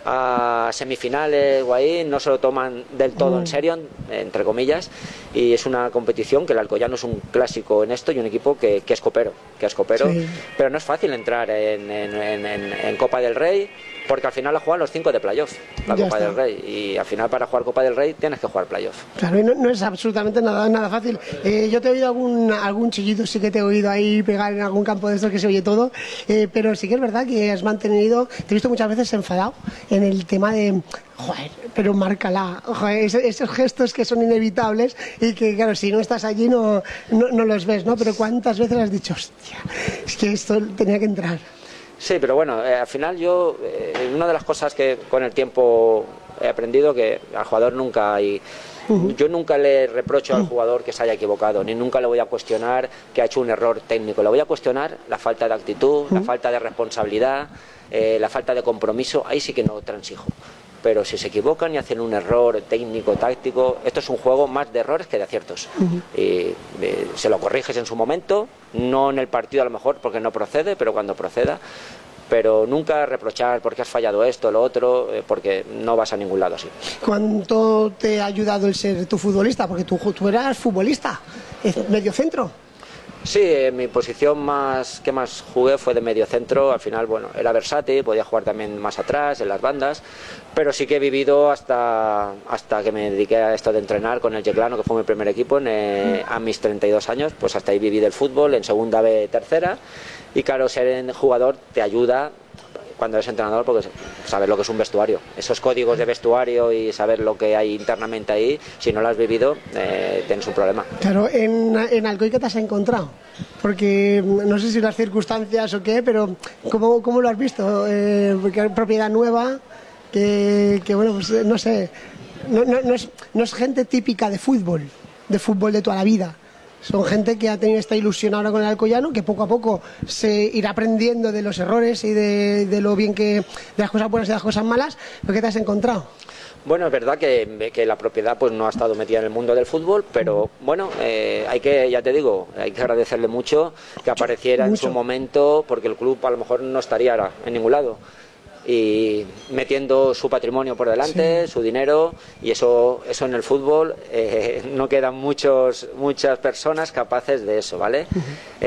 a semifinales o ahí no se lo toman del todo en serio, entre comillas, y es una competición que el Alcoyano es un clásico en esto y un equipo que, que es copero, que es copero, Sí. pero no es fácil entrar en, en, en, en, en Copa del Rey porque al final la juegan los cinco de playoff, la Ya Copa está. del Rey, y al final para jugar Copa del Rey tienes que jugar playoff. Claro, y no, no es absolutamente nada, nada fácil. Eh, yo te he oído algún, algún chillito, sí que te he oído ahí pegar en algún campo de estos que se oye todo, eh, pero sí que es verdad que has mantenido, te he visto muchas veces enfadado en el tema de, joder, pero márcala, joder, esos, esos gestos que son inevitables y que, claro, si no estás allí no, no, no los ves, ¿no? Pero ¿cuántas veces has dicho, hostia, es que esto tenía que entrar? Sí, pero bueno, eh, al final yo, eh, una de las cosas que con el tiempo he aprendido que al jugador nunca hay... Yo nunca le reprocho al jugador que se haya equivocado, ni nunca le voy a cuestionar que ha hecho un error técnico. Le voy a cuestionar la falta de actitud, la falta de responsabilidad, eh, la falta de compromiso. Ahí sí que no transijo. Pero si se equivocan y hacen un error técnico, táctico, esto es un juego más de errores que de aciertos. Y eh, se lo corriges en su momento, no en el partido a lo mejor porque no procede, pero cuando proceda. Pero nunca reprochar porque has fallado esto, lo otro, eh, porque no vas a ningún lado así. ¿Cuánto te ha ayudado el ser tu futbolista? Porque tú, tú eras futbolista, medio centro. Sí, eh, mi posición más que más jugué fue de medio centro. Al final, bueno, era versátil, podía jugar también más atrás, en las bandas, pero sí que he vivido hasta, hasta que me dediqué a esto de entrenar con el Yeclano, que fue mi primer equipo, en, eh, a mis treinta y dos años, pues hasta ahí viví del fútbol, en segunda B, tercera, y claro, ser jugador te ayuda cuando eres entrenador porque saber lo que es un vestuario, esos códigos de vestuario y saber lo que hay internamente ahí, si no lo has vivido, eh, tienes un problema. Claro, en, en Alcoy, ¿qué te has encontrado? Porque no sé si las circunstancias o qué, pero ¿cómo, cómo lo has visto? Eh, porque hay propiedad nueva, que, que bueno, pues no sé, no, no, no, es, no es gente típica de fútbol, de fútbol de toda la vida. Son gente que ha tenido esta ilusión ahora con el Alcoyano, que poco a poco se irá aprendiendo de los errores y de, de lo bien que, de las cosas buenas y de las cosas malas. ¿Pero qué te has encontrado? Bueno, es verdad que, que la propiedad pues no ha estado metida en el mundo del fútbol, pero bueno, eh, hay que, ya te digo, hay que agradecerle mucho que apareciera en su momento, porque el club a lo mejor no estaría ahora en ningún lado. Y metiendo su patrimonio por delante, sí, su dinero, y eso eso en el fútbol eh, no quedan muchos muchas personas capaces de eso, ¿vale? Uh-huh.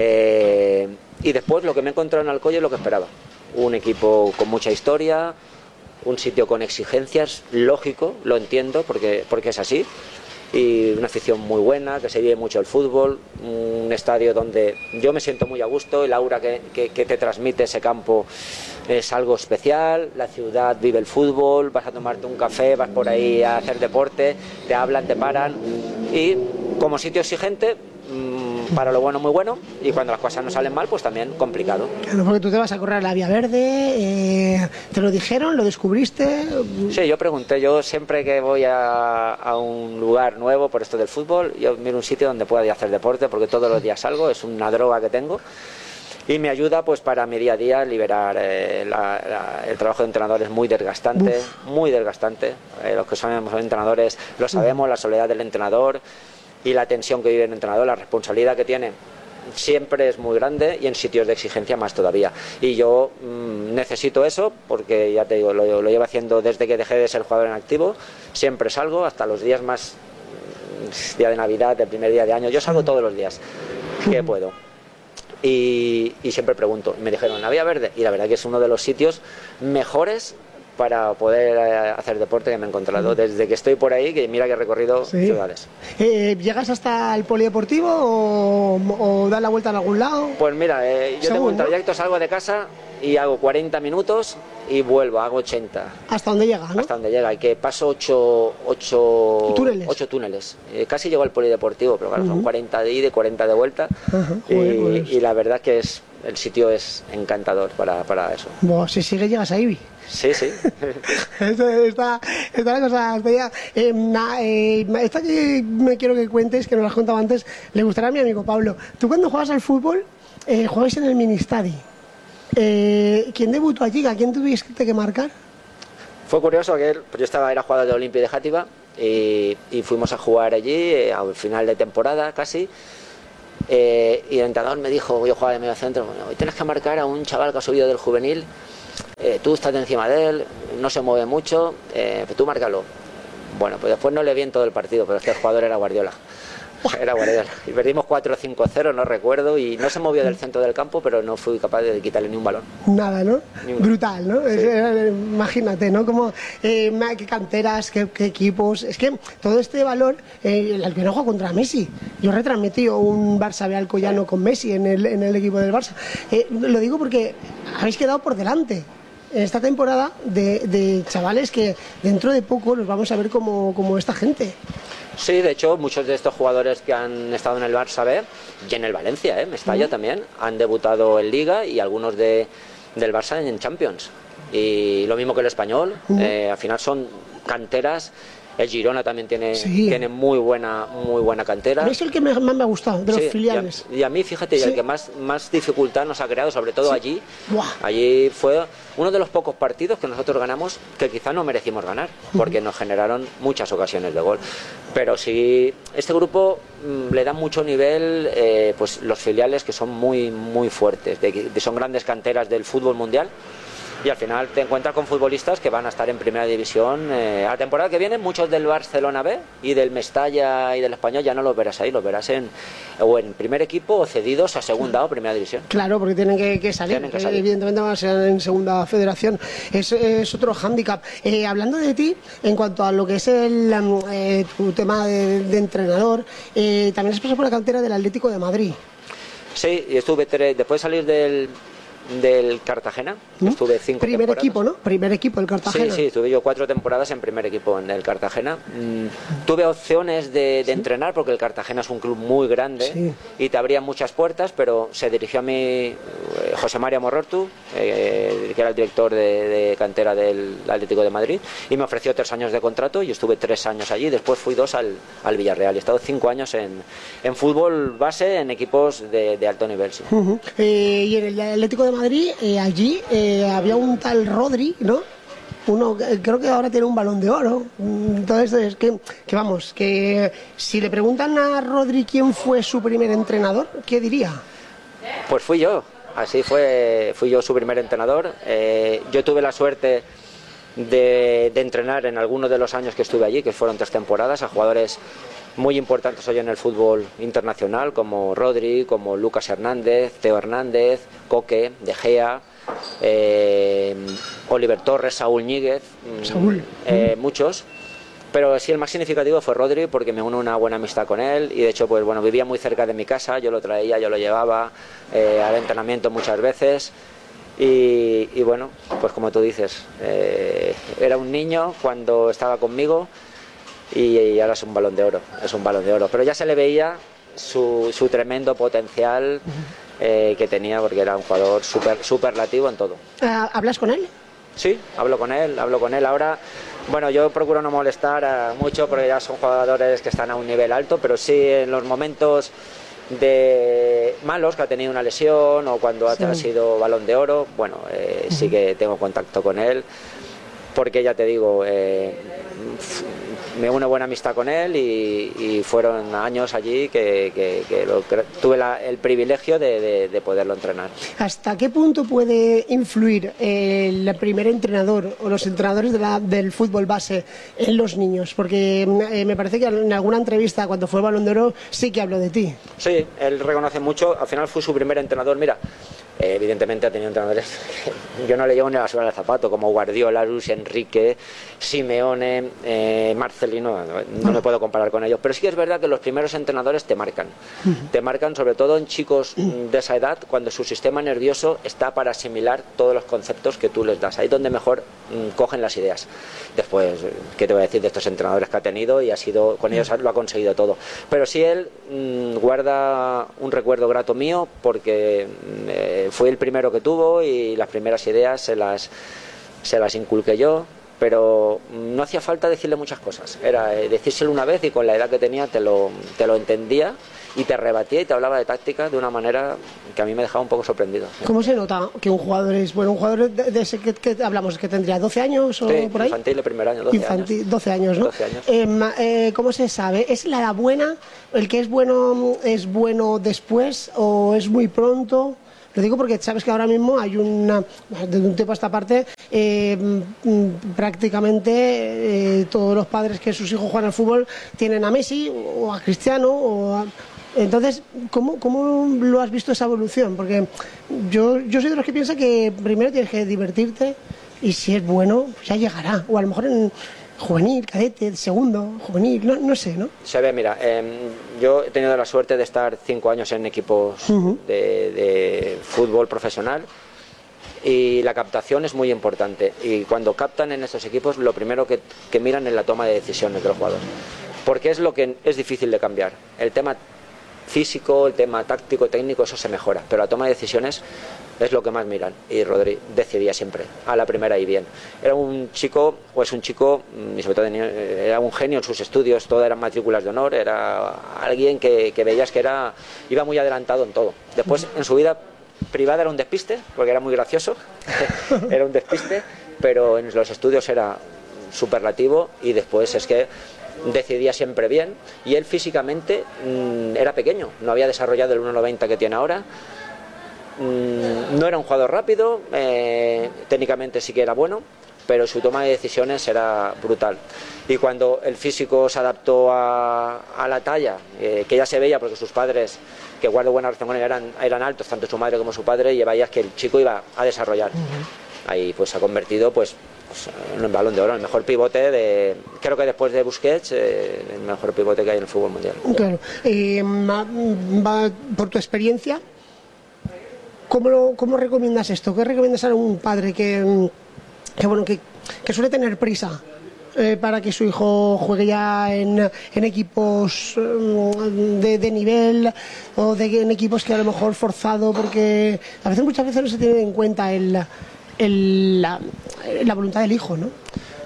eh, y después lo que me he encontrado en Alcoy es lo que esperaba, un equipo con mucha historia, un sitio con exigencias, lógico, lo entiendo porque, porque es así, y una afición muy buena, que se vive mucho el fútbol, un estadio donde yo me siento muy a gusto, el aura que, que, que te transmite ese campo es algo especial, la ciudad vive el fútbol, vas a tomarte un café, vas por ahí a hacer deporte, te hablan, te paran, y como sitio exigente, mmm, para lo bueno muy bueno, y cuando las cosas no salen mal, pues también complicado. Claro, porque tú te vas a correr la Vía Verde, eh, ¿te lo dijeron? ¿Lo descubriste? Sí, yo pregunté, yo siempre que voy a, a un lugar nuevo por esto del fútbol, yo miro un sitio donde pueda hacer deporte, porque todos los días salgo, es una droga que tengo, y me ayuda pues para mi día a día liberar eh, la, la, el trabajo de entrenador es muy desgastante, Uf. muy desgastante, eh, los que somos entrenadores lo sabemos, la soledad del entrenador y la tensión que vive el entrenador, la responsabilidad que tiene siempre es muy grande y en sitios de exigencia más todavía, y yo mmm, necesito eso porque ya te digo, lo, lo llevo haciendo desde que dejé de ser jugador en activo, siempre salgo hasta los días más, día de Navidad, el primer día de año, yo salgo todos los días que puedo. y, y siempre pregunto. Me dijeron, ¿la Vía Verde? Y la verdad que es uno de los sitios mejores para poder eh, hacer deporte que me he encontrado desde que estoy por ahí, que mira que he recorrido sí. ciudades. Eh, ¿Llegas hasta el polideportivo o, o das la vuelta en algún lado? Pues mira, eh, yo Según, tengo un ¿no? trayecto, salgo de casa y hago cuarenta minutos y vuelvo, hago ochenta. ¿Hasta dónde llega, no? Hasta donde llega, y que paso ocho, ocho túneles. Ocho túneles. Eh, casi llego al polideportivo, pero claro, uh-huh. son cuarenta de ida y cuarenta de vuelta. Uh-huh. y, Joder, pues. y la verdad que es el sitio es encantador para, para eso. Buah, si sigue llegas a Ibi. Sí, sí. está, está la cosa hasta ya. Eh, na, eh, esta que me quiero que cuentes, que nos la has contado antes, le gustará a mi amigo Pablo. Tú cuando juegas al fútbol, eh, juegas en el Ministadi. Eh, ¿Quién debutó allí? ¿A quién tuviste que marcar? Fue curioso que pues yo estaba, era jugador de Olimpia de Játiva y, y fuimos a jugar allí eh, al final de temporada casi. Eh, y el entrenador me dijo, yo jugaba de medio centro, bueno, hoy tienes que marcar a un chaval que ha subido del juvenil, eh, tú estás encima de él, no se mueve mucho, eh, pues tú márcalo. Bueno, pues después no le vi en todo el partido, pero es que el jugador era Guardiola. Era Guardiola. Y perdimos cuatro cinco cero, no recuerdo, y no se movió del centro del campo, pero no fui capaz de quitarle ni un balón. Nada, ¿no? Ni un... Brutal, ¿no? Sí. Es, eh, imagínate, ¿no? Como, eh, qué canteras, qué, qué equipos. Es que todo este valor, eh, el Alcoyano juega contra Messi. Yo retransmití un Barça B Alcoyano con Messi en el, en el equipo del Barça. Eh, lo digo porque habéis quedado por delante en esta temporada de, de chavales que dentro de poco los vamos a ver como, como esta gente. Sí, de hecho, muchos de estos jugadores que han estado en el Barça B y en el Valencia, ¿eh? Mestalla uh-huh. también, han debutado en Liga y algunos de, del Barça en Champions. Y lo mismo que el Español, uh-huh. eh, al final son canteras. El Girona también tiene, sí. tiene muy buena muy buena cantera. Es el que me, más me ha gustado, de los sí, filiales. Y a, y a mí, fíjate, sí. el que más, más dificultad nos ha creado, sobre todo sí. allí. Buah. Allí fue uno de los pocos partidos que nosotros ganamos que quizá no merecimos ganar, porque uh-huh. nos generaron muchas ocasiones de gol. Pero sí, este grupo mmm, le da mucho nivel, eh, pues los filiales que son muy, muy fuertes, de, de, son grandes canteras del fútbol mundial. Y al final te encuentras con futbolistas que van a estar en primera división. Eh, a la temporada que viene, muchos del Barcelona B y del Mestalla y del Español ya no los verás ahí, los verás en, o en primer equipo o cedidos a segunda o primera división. Claro, porque tienen que, que, salir, tienen que salir, evidentemente van a ser en segunda federación. Es, es otro hándicap. Eh, hablando de ti, en cuanto a lo que es el, eh, tu tema de, de entrenador, eh, también has pasado por la cantera del Atlético de Madrid. Sí, y estuve tres, después de salir del... del Cartagena, ¿Mm? estuve cinco primer temporadas. equipo, ¿no? Primer equipo del Cartagena. Sí, sí, estuve yo cuatro temporadas en primer equipo en el Cartagena. Mm, tuve opciones de, de ¿Sí? entrenar porque el Cartagena es un club muy grande sí. y te abría muchas puertas, pero se dirigió a mí eh, José María Morortu, eh, que era el director de, de cantera del Atlético de Madrid, y me ofreció tres años de contrato y estuve tres años allí. Después fui dos al, al Villarreal y he estado cinco años en, en fútbol base en equipos de, de alto nivel. Sí. Uh-huh. eh, y en el Atlético de Madrid, eh, allí eh, había un tal Rodri, ¿no? Uno, eh, creo que ahora tiene un Balón de Oro. Entonces, es que, que vamos, que si le preguntan a Rodri quién fue su primer entrenador, ¿qué diría? Pues fui yo, así fue, fui yo su primer entrenador. Eh, yo tuve la suerte de, de entrenar en algunos de los años que estuve allí, que fueron tres temporadas, a jugadores muy importantes hoy en el fútbol internacional, como Rodri, como Lucas Hernández, Teo Hernández, Coque, De Gea, eh, Oliver Torres, Saúl Ñíguez, Saúl. Eh, muchos. Pero sí, el más significativo fue Rodri, porque me uno una buena amistad con él y de hecho, pues bueno, vivía muy cerca de mi casa, yo lo traía, yo lo llevaba eh, al entrenamiento muchas veces. Y, y bueno, pues como tú dices, eh, era un niño cuando estaba conmigo. Y, y ahora es un Balón de Oro, es un Balón de Oro. Pero ya se le veía su, su tremendo potencial eh, que tenía, porque era un jugador super, superlativo en todo. ¿Hablas con él? Sí, hablo con él, hablo con él. Ahora, bueno, yo procuro no molestar a mucho porque ya son jugadores que están a un nivel alto, pero sí en los momentos de malos, que ha tenido una lesión o cuando sí. ha sido Balón de Oro, bueno, eh, uh-huh. sí que tengo contacto con él, porque ya te digo, eh, me une buena amistad con él y, y fueron años allí que, que, que lo, que tuve la, el privilegio de, de, de poderlo entrenar. ¿Hasta qué punto puede influir el primer entrenador o los entrenadores de la, del fútbol base en los niños? Porque eh, me parece que en alguna entrevista cuando fue Balón de Oro sí que habló de ti. Sí, él reconoce mucho, al final fue su primer entrenador, mira, eh, evidentemente ha tenido entrenadores, yo no le llevo ni a la suela del zapato, como Guardiola, Luis Enrique, Simeone, eh, Marcelino, no, no me puedo comparar con ellos, pero sí que es verdad que los primeros entrenadores te marcan, te marcan sobre todo en chicos de esa edad, cuando su sistema nervioso está para asimilar todos los conceptos que tú les das, ahí es donde mejor mm, cogen las ideas. Después, ¿qué te voy a decir de estos entrenadores que ha tenido? Y ha sido, con ellos lo ha conseguido todo, pero sí él mmm, guarda un recuerdo grato mío porque eh, fue el primero que tuvo y las primeras ideas se las, se las inculqué yo, pero no hacía falta decirle muchas cosas, era eh, decírselo una vez y con la edad que tenía te lo, te lo entendía y te rebatía y te hablaba de táctica de una manera que a mí me dejaba un poco sorprendido. ¿Cómo se nota que un jugador es bueno? Un jugador de, de ese que, que hablamos, que tendría doce años o sí, por ahí. Infantil de primer año, doce Infantil, años. doce años, ¿no? doce años. Eh, eh, ¿Cómo se sabe? ¿Es la edad buena? ¿El que es bueno es bueno después o es muy pronto? Lo digo porque sabes que ahora mismo hay una, de un tiempo a esta parte, eh, prácticamente eh, todos los padres que sus hijos juegan al fútbol tienen a Messi o a Cristiano o a... Entonces, ¿cómo, ¿cómo lo has visto esa evolución? Porque yo, yo soy de los que piensa que primero tienes que divertirte y si es bueno, ya llegará. O a lo mejor en juvenil, cadete, segundo, juvenil, no, no sé, ¿no? Se ve, mira, eh, yo he tenido la suerte de estar cinco años en equipos uh-huh. de, de fútbol profesional y la captación es muy importante. Y cuando captan en estos equipos, lo primero que, que miran es la toma de decisiones de los jugadores. Porque es lo que es difícil de cambiar. El tema físico, el tema táctico, técnico, eso se mejora, pero la toma de decisiones es lo que más miran y Rodri decidía siempre, a la primera y bien. Era un chico, o es un chico, y sobre todo era un genio en sus estudios, todo eran matrículas de honor, era alguien que, que veías que era, iba muy adelantado en todo. Después en su vida privada era un despiste, porque era muy gracioso, era un despiste, pero en los estudios era superlativo y después es que decidía siempre bien y él físicamente mmm, era pequeño, no había desarrollado el uno noventa que tiene ahora, mmm, no era un jugador rápido, eh, técnicamente sí que era bueno, pero su toma de decisiones era brutal. Y cuando el físico se adaptó a, a la talla, eh, que ya se veía porque sus padres, que guardo buena relación con él, eran, eran altos, tanto su madre como su padre, y veías que el chico iba a desarrollar. Uh-huh. Ahí pues se ha convertido pues en el Balón de Oro, el mejor pivote de, creo que después de Busquets, eh, el mejor pivote que hay en el fútbol mundial. Claro. Eh, ma, ma, por tu experiencia, ¿cómo, lo, ¿cómo recomiendas esto? ¿Qué recomiendas a un padre que, que bueno que, que suele tener prisa eh, para que su hijo juegue ya en, en equipos de, de nivel o de, en equipos que a lo mejor forzado, porque a veces muchas veces no se tiene en cuenta el El, la, la voluntad del hijo, ¿no?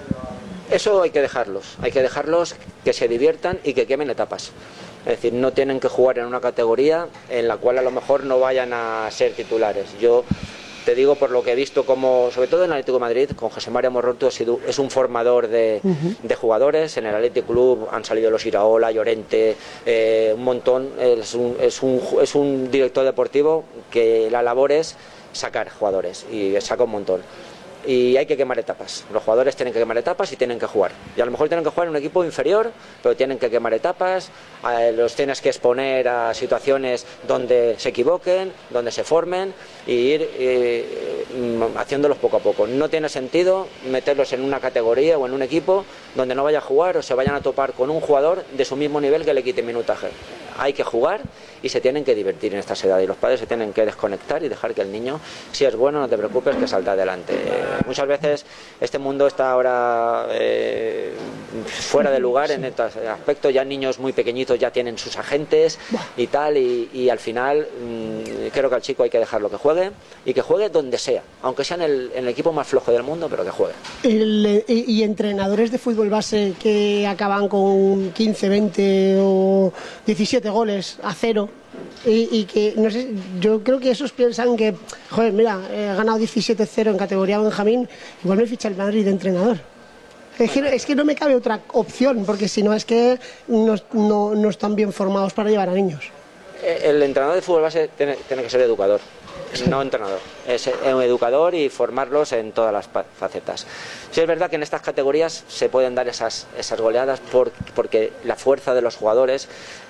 Eso hay que dejarlos, hay que dejarlos que se diviertan y que quemen etapas. Es decir, no tienen que jugar en una categoría en la cual a lo mejor no vayan a ser titulares. Yo te digo por lo que he visto, como sobre todo en el Atlético de Madrid, con José María Morroto es un formador de, uh-huh. de jugadores. En el Athletic Club han salido los Iraola, Llorente, eh, un montón. Es un, es, un, es un director deportivo que la labor es sacar jugadores y saca un montón y hay que quemar etapas, los jugadores tienen que quemar etapas y tienen que jugar y a lo mejor tienen que jugar en un equipo inferior pero tienen que quemar etapas, eh, los tienes que exponer a situaciones donde se equivoquen, donde se formen y ir eh, haciéndolos poco a poco. No tiene sentido meterlos en una categoría o en un equipo donde no vaya a jugar o se vayan a topar con un jugador de su mismo nivel que le quite minutaje. Hay que jugar y se tienen que divertir en estas edades y los padres se tienen que desconectar y dejar que el niño, si es bueno, no te preocupes, que salta adelante. Eh, muchas veces este mundo está ahora eh, fuera de lugar en este aspecto, ya niños muy pequeñitos ya tienen sus agentes y tal y, y al final mmm, creo que al chico hay que dejarlo que juegue y que juegue donde sea, aunque sea en el, en el equipo más flojo del mundo, pero que juegue. El, y, y entrenadores de fútbol base que acaban con quince, veinte o diecisiete goles a cero y, y que, no sé, yo creo que esos piensan que, joder, mira, he ganado diecisiete cero en categoría Benjamín, igual me ficha el Madrid de entrenador. Es que, es que no me cabe otra opción, porque si no es que no, no, no están bien formados para llevar a niños. El entrenador de fútbol base tiene, tiene que ser educador, no entrenador. Es un educador y formarlos en todas las facetas. Sí es verdad que en estas categorías se pueden dar esas, esas goleadas por, porque la fuerza de los jugadores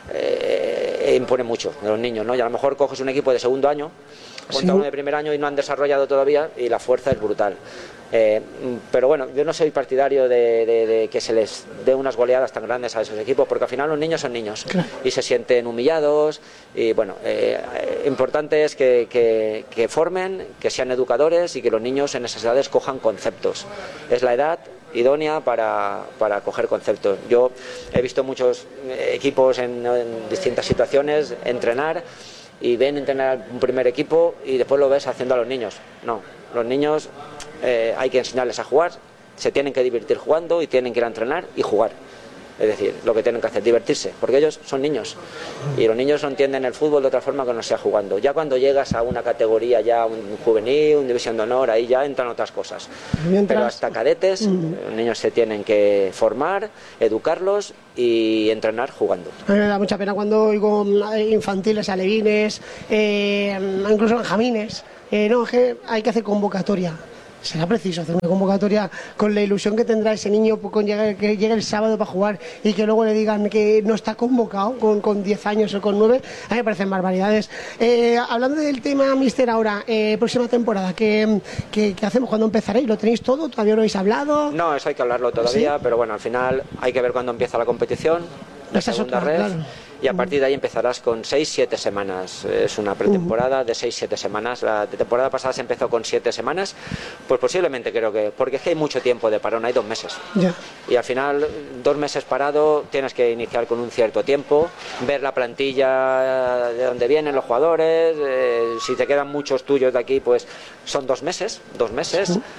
eh, impone mucho, de los niños, ¿no? Y a lo mejor coges un equipo de segundo año contra uno de primer año y no han desarrollado todavía y la fuerza es brutal. Eh, pero bueno, yo no soy partidario de, de, de que se les dé unas goleadas tan grandes a esos equipos, porque al final los niños son niños, claro, y se sienten humillados y bueno, eh, importante es que, que, que formen, que sean educadores y que los niños en esas edades cojan conceptos. Es la edad idónea para, para coger conceptos. Yo he visto muchos equipos en, en distintas situaciones entrenar y ven entrenar un primer equipo y después lo ves haciendo a los niños. No, los niños eh, hay que enseñarles a jugar, se tienen que divertir jugando y tienen que ir a entrenar y jugar. Es decir, lo que tienen que hacer, divertirse, porque ellos son niños y los niños no entienden el fútbol de otra forma que no sea jugando. Ya cuando llegas a una categoría, ya un juvenil, una división de honor, ahí ya entran otras cosas. Mientras... Pero hasta cadetes, mm. los niños se tienen que formar, educarlos y entrenar jugando. A mí me da mucha pena cuando oigo infantiles, alevines, eh, incluso benjamines. Eh, no, es que hay que hacer convocatoria. Será preciso hacer una convocatoria con la ilusión que tendrá ese niño con llegar, que llegue el sábado para jugar y que luego le digan que no está convocado con, con diez años o con nueve. A mí me parecen barbaridades. Eh, hablando del tema, mister, ahora, eh, próxima temporada, ¿qué, qué, qué hacemos? ¿Cuándo empezaréis? ¿Lo tenéis todo? ¿Todavía no habéis hablado? No, eso hay que hablarlo todavía, ¿sí? Pero bueno, al final hay que ver cuándo empieza la competición, la Esa segunda es otra, red. Claro. Y a partir de ahí empezarás con seis siete semanas. Es una pretemporada de seis siete semanas. La temporada pasada se empezó con siete semanas. Pues posiblemente creo que... Porque es que hay mucho tiempo de parón, hay dos meses. Ya. Y al final, dos meses parado, tienes que iniciar con un cierto tiempo, ver la plantilla de dónde vienen los jugadores. Eh, si te quedan muchos tuyos de aquí, pues son dos meses. Dos meses. Sí.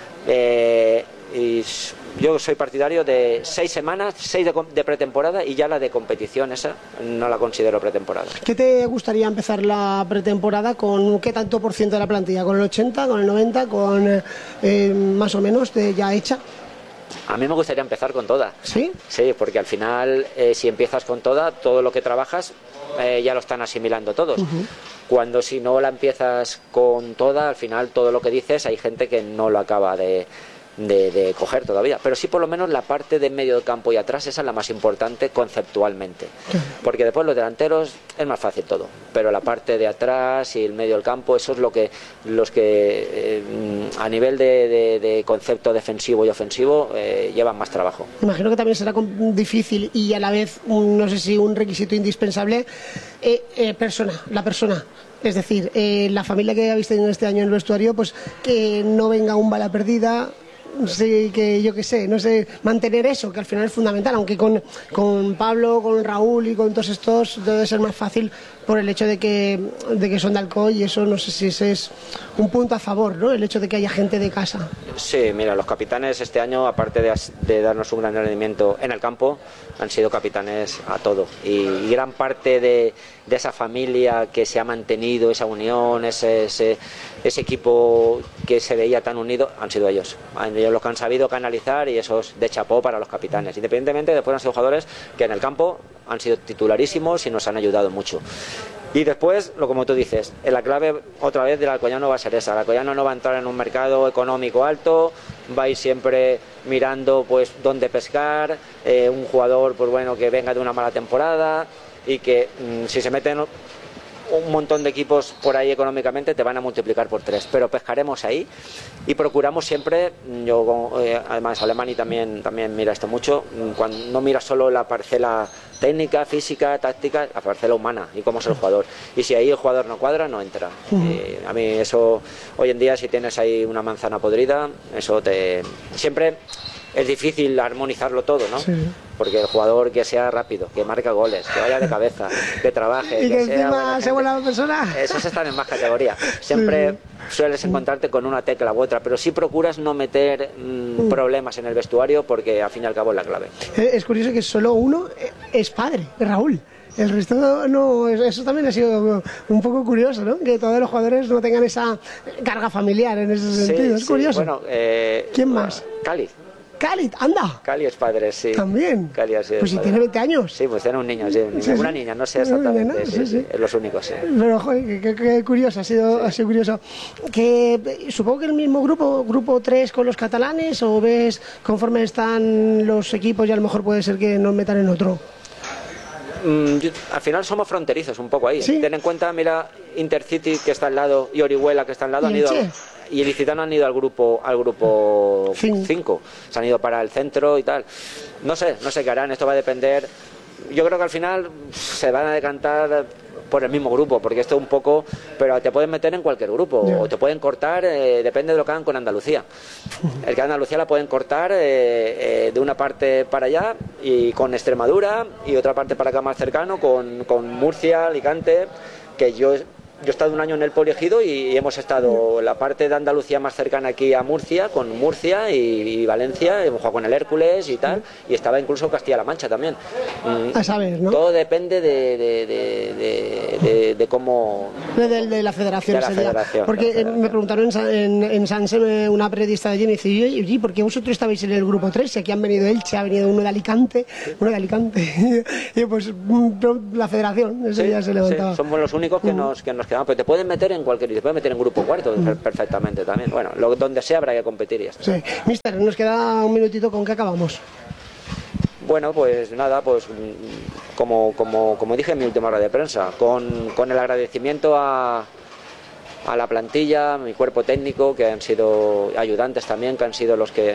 Eh, y yo soy partidario de seis semanas, seis de, de pretemporada y ya la de competición esa no la considero pretemporada. ¿Qué te gustaría empezar la pretemporada con qué tanto por ciento de la plantilla? ¿Con el ochenta, con el noventa, con eh, más o menos de ya hecha? A mí me gustaría empezar con toda. ¿Sí? Sí, porque al final eh, si empiezas con toda, todo lo que trabajas eh, ya lo están asimilando todos. Uh-huh. Cuando si no la empiezas con toda, al final todo lo que dices hay gente que no lo acaba de... De, de coger todavía, pero sí por lo menos la parte de medio del campo y atrás, esa es la más importante conceptualmente, porque después los delanteros es más fácil todo, pero la parte de atrás y el medio del campo, eso es lo que los que eh, a nivel de, de, de concepto defensivo y ofensivo eh, llevan más trabajo. Imagino que también será difícil y a la vez un, no sé si un requisito indispensable eh, eh, persona, la persona. Es decir, eh, la familia que habéis tenido este año en el vestuario, pues que no venga un bala perdida. Sí, que yo qué sé, no sé, mantener eso, que al final es fundamental, aunque con, con Pablo, con Raúl y con todos estos debe ser más fácil por el hecho de que, de que son de Alcoy y eso no sé si ese es un punto a favor, ¿no? El hecho de que haya gente de casa. Sí, mira, los capitanes este año, aparte de, de darnos un gran rendimiento en el campo, han sido capitanes a todo y, y gran parte de, de esa familia que se ha mantenido, esa unión, ese, ese, ese equipo que se veía tan unido, han sido ellos. Ellos los que han sabido canalizar y eso es de chapó para los capitanes. Independientemente, después han sido jugadores que en el campo han sido titularísimos y nos han ayudado mucho. Y después, lo como tú dices, la clave otra vez del Alcoyano va a ser esa. El Alcoyano no va a entrar en un mercado económico alto, va a ir siempre mirando pues dónde pescar, eh, un jugador pues bueno que venga de una mala temporada y que mmm, si se meten un montón de equipos por ahí económicamente te van a multiplicar por tres, pero pescaremos ahí y procuramos siempre, yo eh, además Alemani también, también mira esto mucho, cuando no mira solo la parcela técnica, física, táctica, la parcela humana y cómo es el jugador, y si ahí el jugador no cuadra, no entra. Uh-huh. eh, a mí eso, hoy en día si tienes ahí una manzana podrida, eso te... siempre es difícil armonizarlo todo, ¿no? Sí. Porque el jugador que sea rápido, que marque goles, que vaya de cabeza, que trabaje, y que, que sea encima sea buena persona. Esos están en más categoría. Siempre sí. sueles encontrarte con una tecla u otra, pero sí procuras no meter mmm, problemas en el vestuario porque al fin y al cabo es la clave. Es curioso que solo uno es padre, Raúl. El resto no, eso también ha sido un poco curioso, ¿no? Que todos los jugadores no tengan esa carga familiar en ese sentido, sí, es curioso. Sí, bueno, eh, ¿quién más? Cali. Khalid, anda. Cali es padre, sí. También. Cali ha sido Pues si padre. tiene veinte años. Sí, pues tiene un niño, sí, un niño. Sí, sí. Una niña, no sé exactamente. Una nena, sí, sí, sí, sí. Es los únicos, sí. Pero, joder, qué, qué- qué curioso, ha sido, ha sido curioso. Que eh, supongo que el mismo grupo, grupo tres con los catalanes, o ves conforme están los equipos y a lo mejor puede ser que nos metan en otro. Mm, yo- al final somos fronterizos un poco ahí. Ten en cuenta, mira, Intercity que está al lado y Orihuela que está al lado ¿Y han ido Elche? y el Licitano han ido al grupo al grupo cinco. Se han ido para el centro y tal. No sé, no sé qué harán, esto va a depender. Yo creo que al final se van a decantar por el mismo grupo, porque esto un poco, pero te pueden meter en cualquier grupo Ya. o te pueden cortar, eh, depende de lo que hagan con Andalucía. El que Andalucía la pueden cortar eh, eh, de una parte para allá y con Extremadura y otra parte para acá más cercano con, con Murcia, Alicante, que yo yo he estado un año en el Poliegido y hemos estado la parte de Andalucía más cercana aquí a Murcia, con Murcia y, y Valencia, hemos jugado con el Hércules y tal, y estaba incluso Castilla-La Mancha también. Mm, A saber, ¿no? Todo depende de, de, de, de, de- de cómo... De, de- de la federación De la ese día. federación, Porque de eh, me preguntaron en, Sa- en, en Sanse, una periodista de allí, me dice, oye, oye, ¿por qué vosotros estabais en el grupo tres? Si aquí han venido Elche, ha venido uno de Alicante, uno de Alicante. Y yo, pues mm, pero la federación, ese Sí, día se levantaba. sí, somos los únicos que nos, que nos quedamos, pero te pueden meter en cualquier, te pueden meter en grupo cuarto per- perfectamente también. Bueno, lo, donde sea habrá que competir y ya está. Sí. Mister, nos queda un minutito, ¿con qué acabamos? Bueno, pues nada, pues mm, como, como, como dije en mi última rueda de prensa, con, con el agradecimiento a, a la plantilla, a mi cuerpo técnico, que han sido ayudantes también, que han sido los que eh,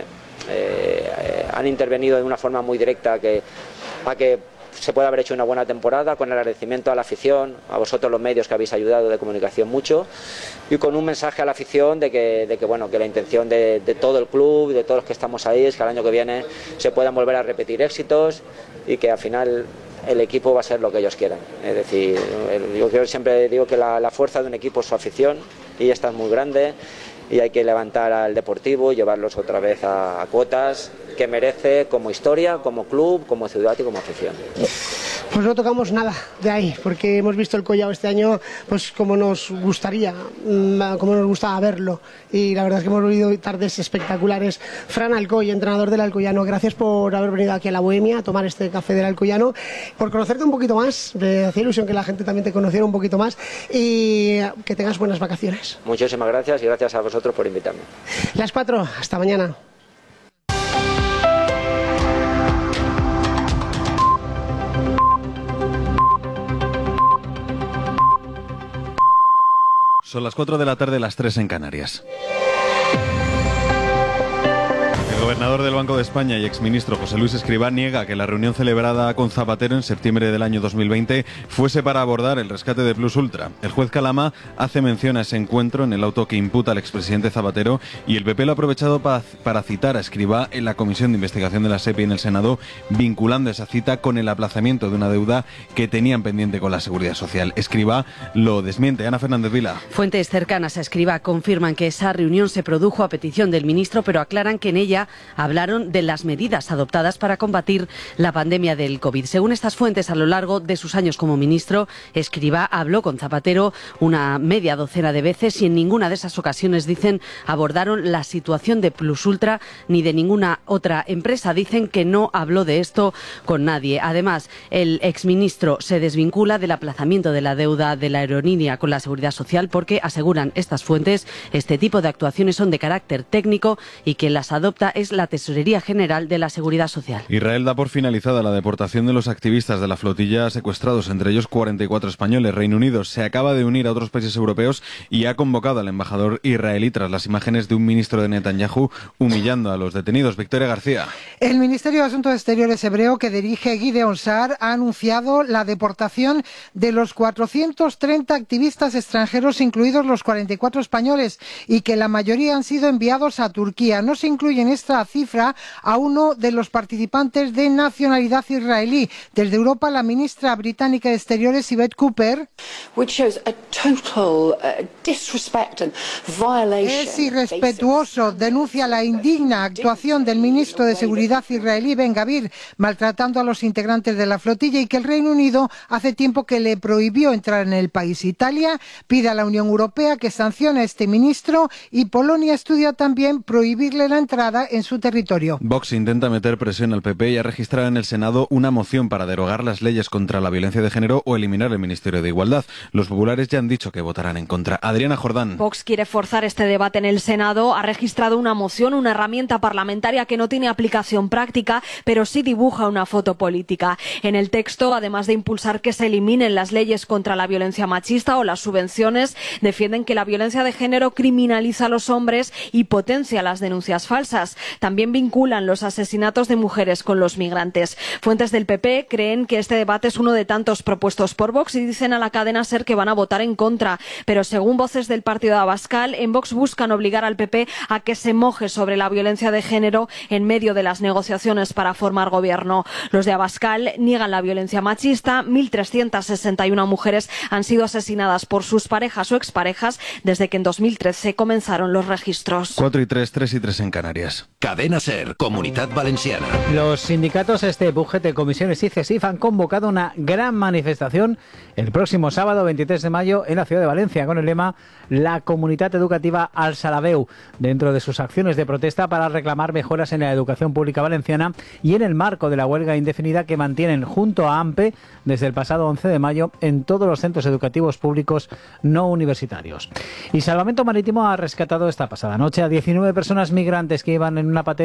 eh, han intervenido de una forma muy directa a que, a que se puede haber hecho una buena temporada, con el agradecimiento a la afición, a vosotros los medios que habéis ayudado de comunicación mucho, y con un mensaje a la afición de que, de que, bueno, que la intención de, de todo el club, de todos los que estamos ahí, es que el año que viene se puedan volver a repetir éxitos y que al final el equipo va a ser lo que ellos quieran. Es decir, el- yo creo- siempre digo que la, la fuerza de un equipo es su afición y esta es muy grande y hay que levantar al Deportivo y llevarlos otra vez a, a cuotas que merece como historia, como club, como ciudad y como afición. Pues no tocamos nada de ahí, porque hemos visto el Collao este año pues como nos gustaría, mm, como nos gustaba verlo, y la verdad es que hemos vivido tardes espectaculares. Fran Alcoy, entrenador del Alcoyano, gracias por haber venido aquí a la Bohemia a tomar este café del Alcoyano, por conocerte un poquito más, me hacía ilusión que la gente también te conociera un poquito más, y que tengas buenas vacaciones. Muchísimas gracias y gracias a vosotros por invitarme. Las cuatro, hasta mañana. Son las cuatro de la tarde, las tres en Canarias. El gobernador del Banco de España y exministro José Luis Escrivá niega que la reunión celebrada con Zapatero en septiembre del año dos mil veinte fuese para abordar el rescate de Plus Ultra. El juez Calama hace mención a ese encuentro en el auto que imputa al expresidente Zapatero y el P P lo ha aprovechado para, para citar a Escrivá en la Comisión de Investigación de la SEPI en el Senado, vinculando esa cita con el aplazamiento de una deuda que tenían pendiente con la Seguridad Social. Escrivá lo desmiente. Ana Fernández Vila. Fuentes cercanas a Escrivá confirman que esa reunión se produjo a petición del ministro, pero aclaran que en ella hablaron de las medidas adoptadas para combatir la pandemia del COVID. Según estas fuentes, a lo largo de sus años como ministro, Escrivá habló con Zapatero una media docena de veces y en ninguna de esas ocasiones, dicen, abordaron la situación de Plus Ultra ni de ninguna otra empresa. Dicen que no habló de esto con nadie. Además, el exministro se desvincula del aplazamiento de la deuda de la aerolínea con la Seguridad Social porque, aseguran estas fuentes, este tipo de actuaciones son de carácter técnico y quien las adopta es la Tesorería General de la Seguridad Social. Israel da por finalizada la deportación de los activistas de la flotilla secuestrados, entre ellos cuarenta y cuatro españoles. Reino Unido se acaba de unir a otros países europeos y ha convocado al embajador israelí tras las imágenes de un ministro de Netanyahu humillando a los detenidos. Victoria García. El Ministerio de Asuntos Exteriores hebreo que dirige Gideon Sa'ar ha anunciado la deportación de los cuatrocientos treinta activistas extranjeros, incluidos los cuarenta y cuatro españoles, y que la mayoría han sido enviados a Turquía. No se incluye en esta cifra a uno de los participantes de nacionalidad israelí. Desde Europa, la ministra británica de Exteriores, Yvette Cooper, es irrespetuoso, denuncia la indigna actuación del ministro de Seguridad israelí, Ben Gavir, maltratando a los integrantes de la flotilla, y que el Reino Unido hace tiempo que le prohibió entrar en el país. Italia pide a la Unión Europea que sancione a este ministro y Polonia estudia también prohibirle la entrada en su su territorio. Vox intenta meter presión al P P y ha registrado en el Senado una moción para derogar las leyes contra la violencia de género o eliminar el Ministerio de Igualdad. Los populares ya han dicho que votarán en contra. Adriana Jordán. Vox quiere forzar este debate en el Senado. Ha registrado una moción, una herramienta parlamentaria que no tiene aplicación práctica, pero sí dibuja una foto política. En el texto, además de impulsar que se eliminen las leyes contra la violencia machista o las subvenciones, defienden que la violencia de género criminaliza a los hombres y potencia las denuncias falsas. También vinculan los asesinatos de mujeres con los migrantes. Fuentes del P P creen que este debate es uno de tantos propuestos por Vox y dicen a la cadena SER que van a votar en contra. Pero según voces del partido de Abascal, en Vox buscan obligar al P P a que se moje sobre la violencia de género en medio de las negociaciones para formar gobierno. Los de Abascal niegan la violencia machista. mil trescientas sesenta y una mujeres han sido asesinadas por sus parejas o exparejas desde que en dos mil trece comenzaron los registros. cuatro y tres, tres y tres en Canarias. Cadena SER, Comunidad Valenciana. Los sindicatos STEP, U G T, Comisiones y CESIF han convocado una gran manifestación el próximo sábado veintitrés de mayo en la ciudad de Valencia con el lema La Comunitat Educativa al Salabeu, dentro de sus acciones de protesta para reclamar mejoras en la educación pública valenciana y en el marco de la huelga indefinida que mantienen junto a AMPE desde el pasado once de mayo en todos los centros educativos públicos no universitarios. Y Salvamento Marítimo ha rescatado esta pasada noche a diecinueve personas migrantes que iban en una patera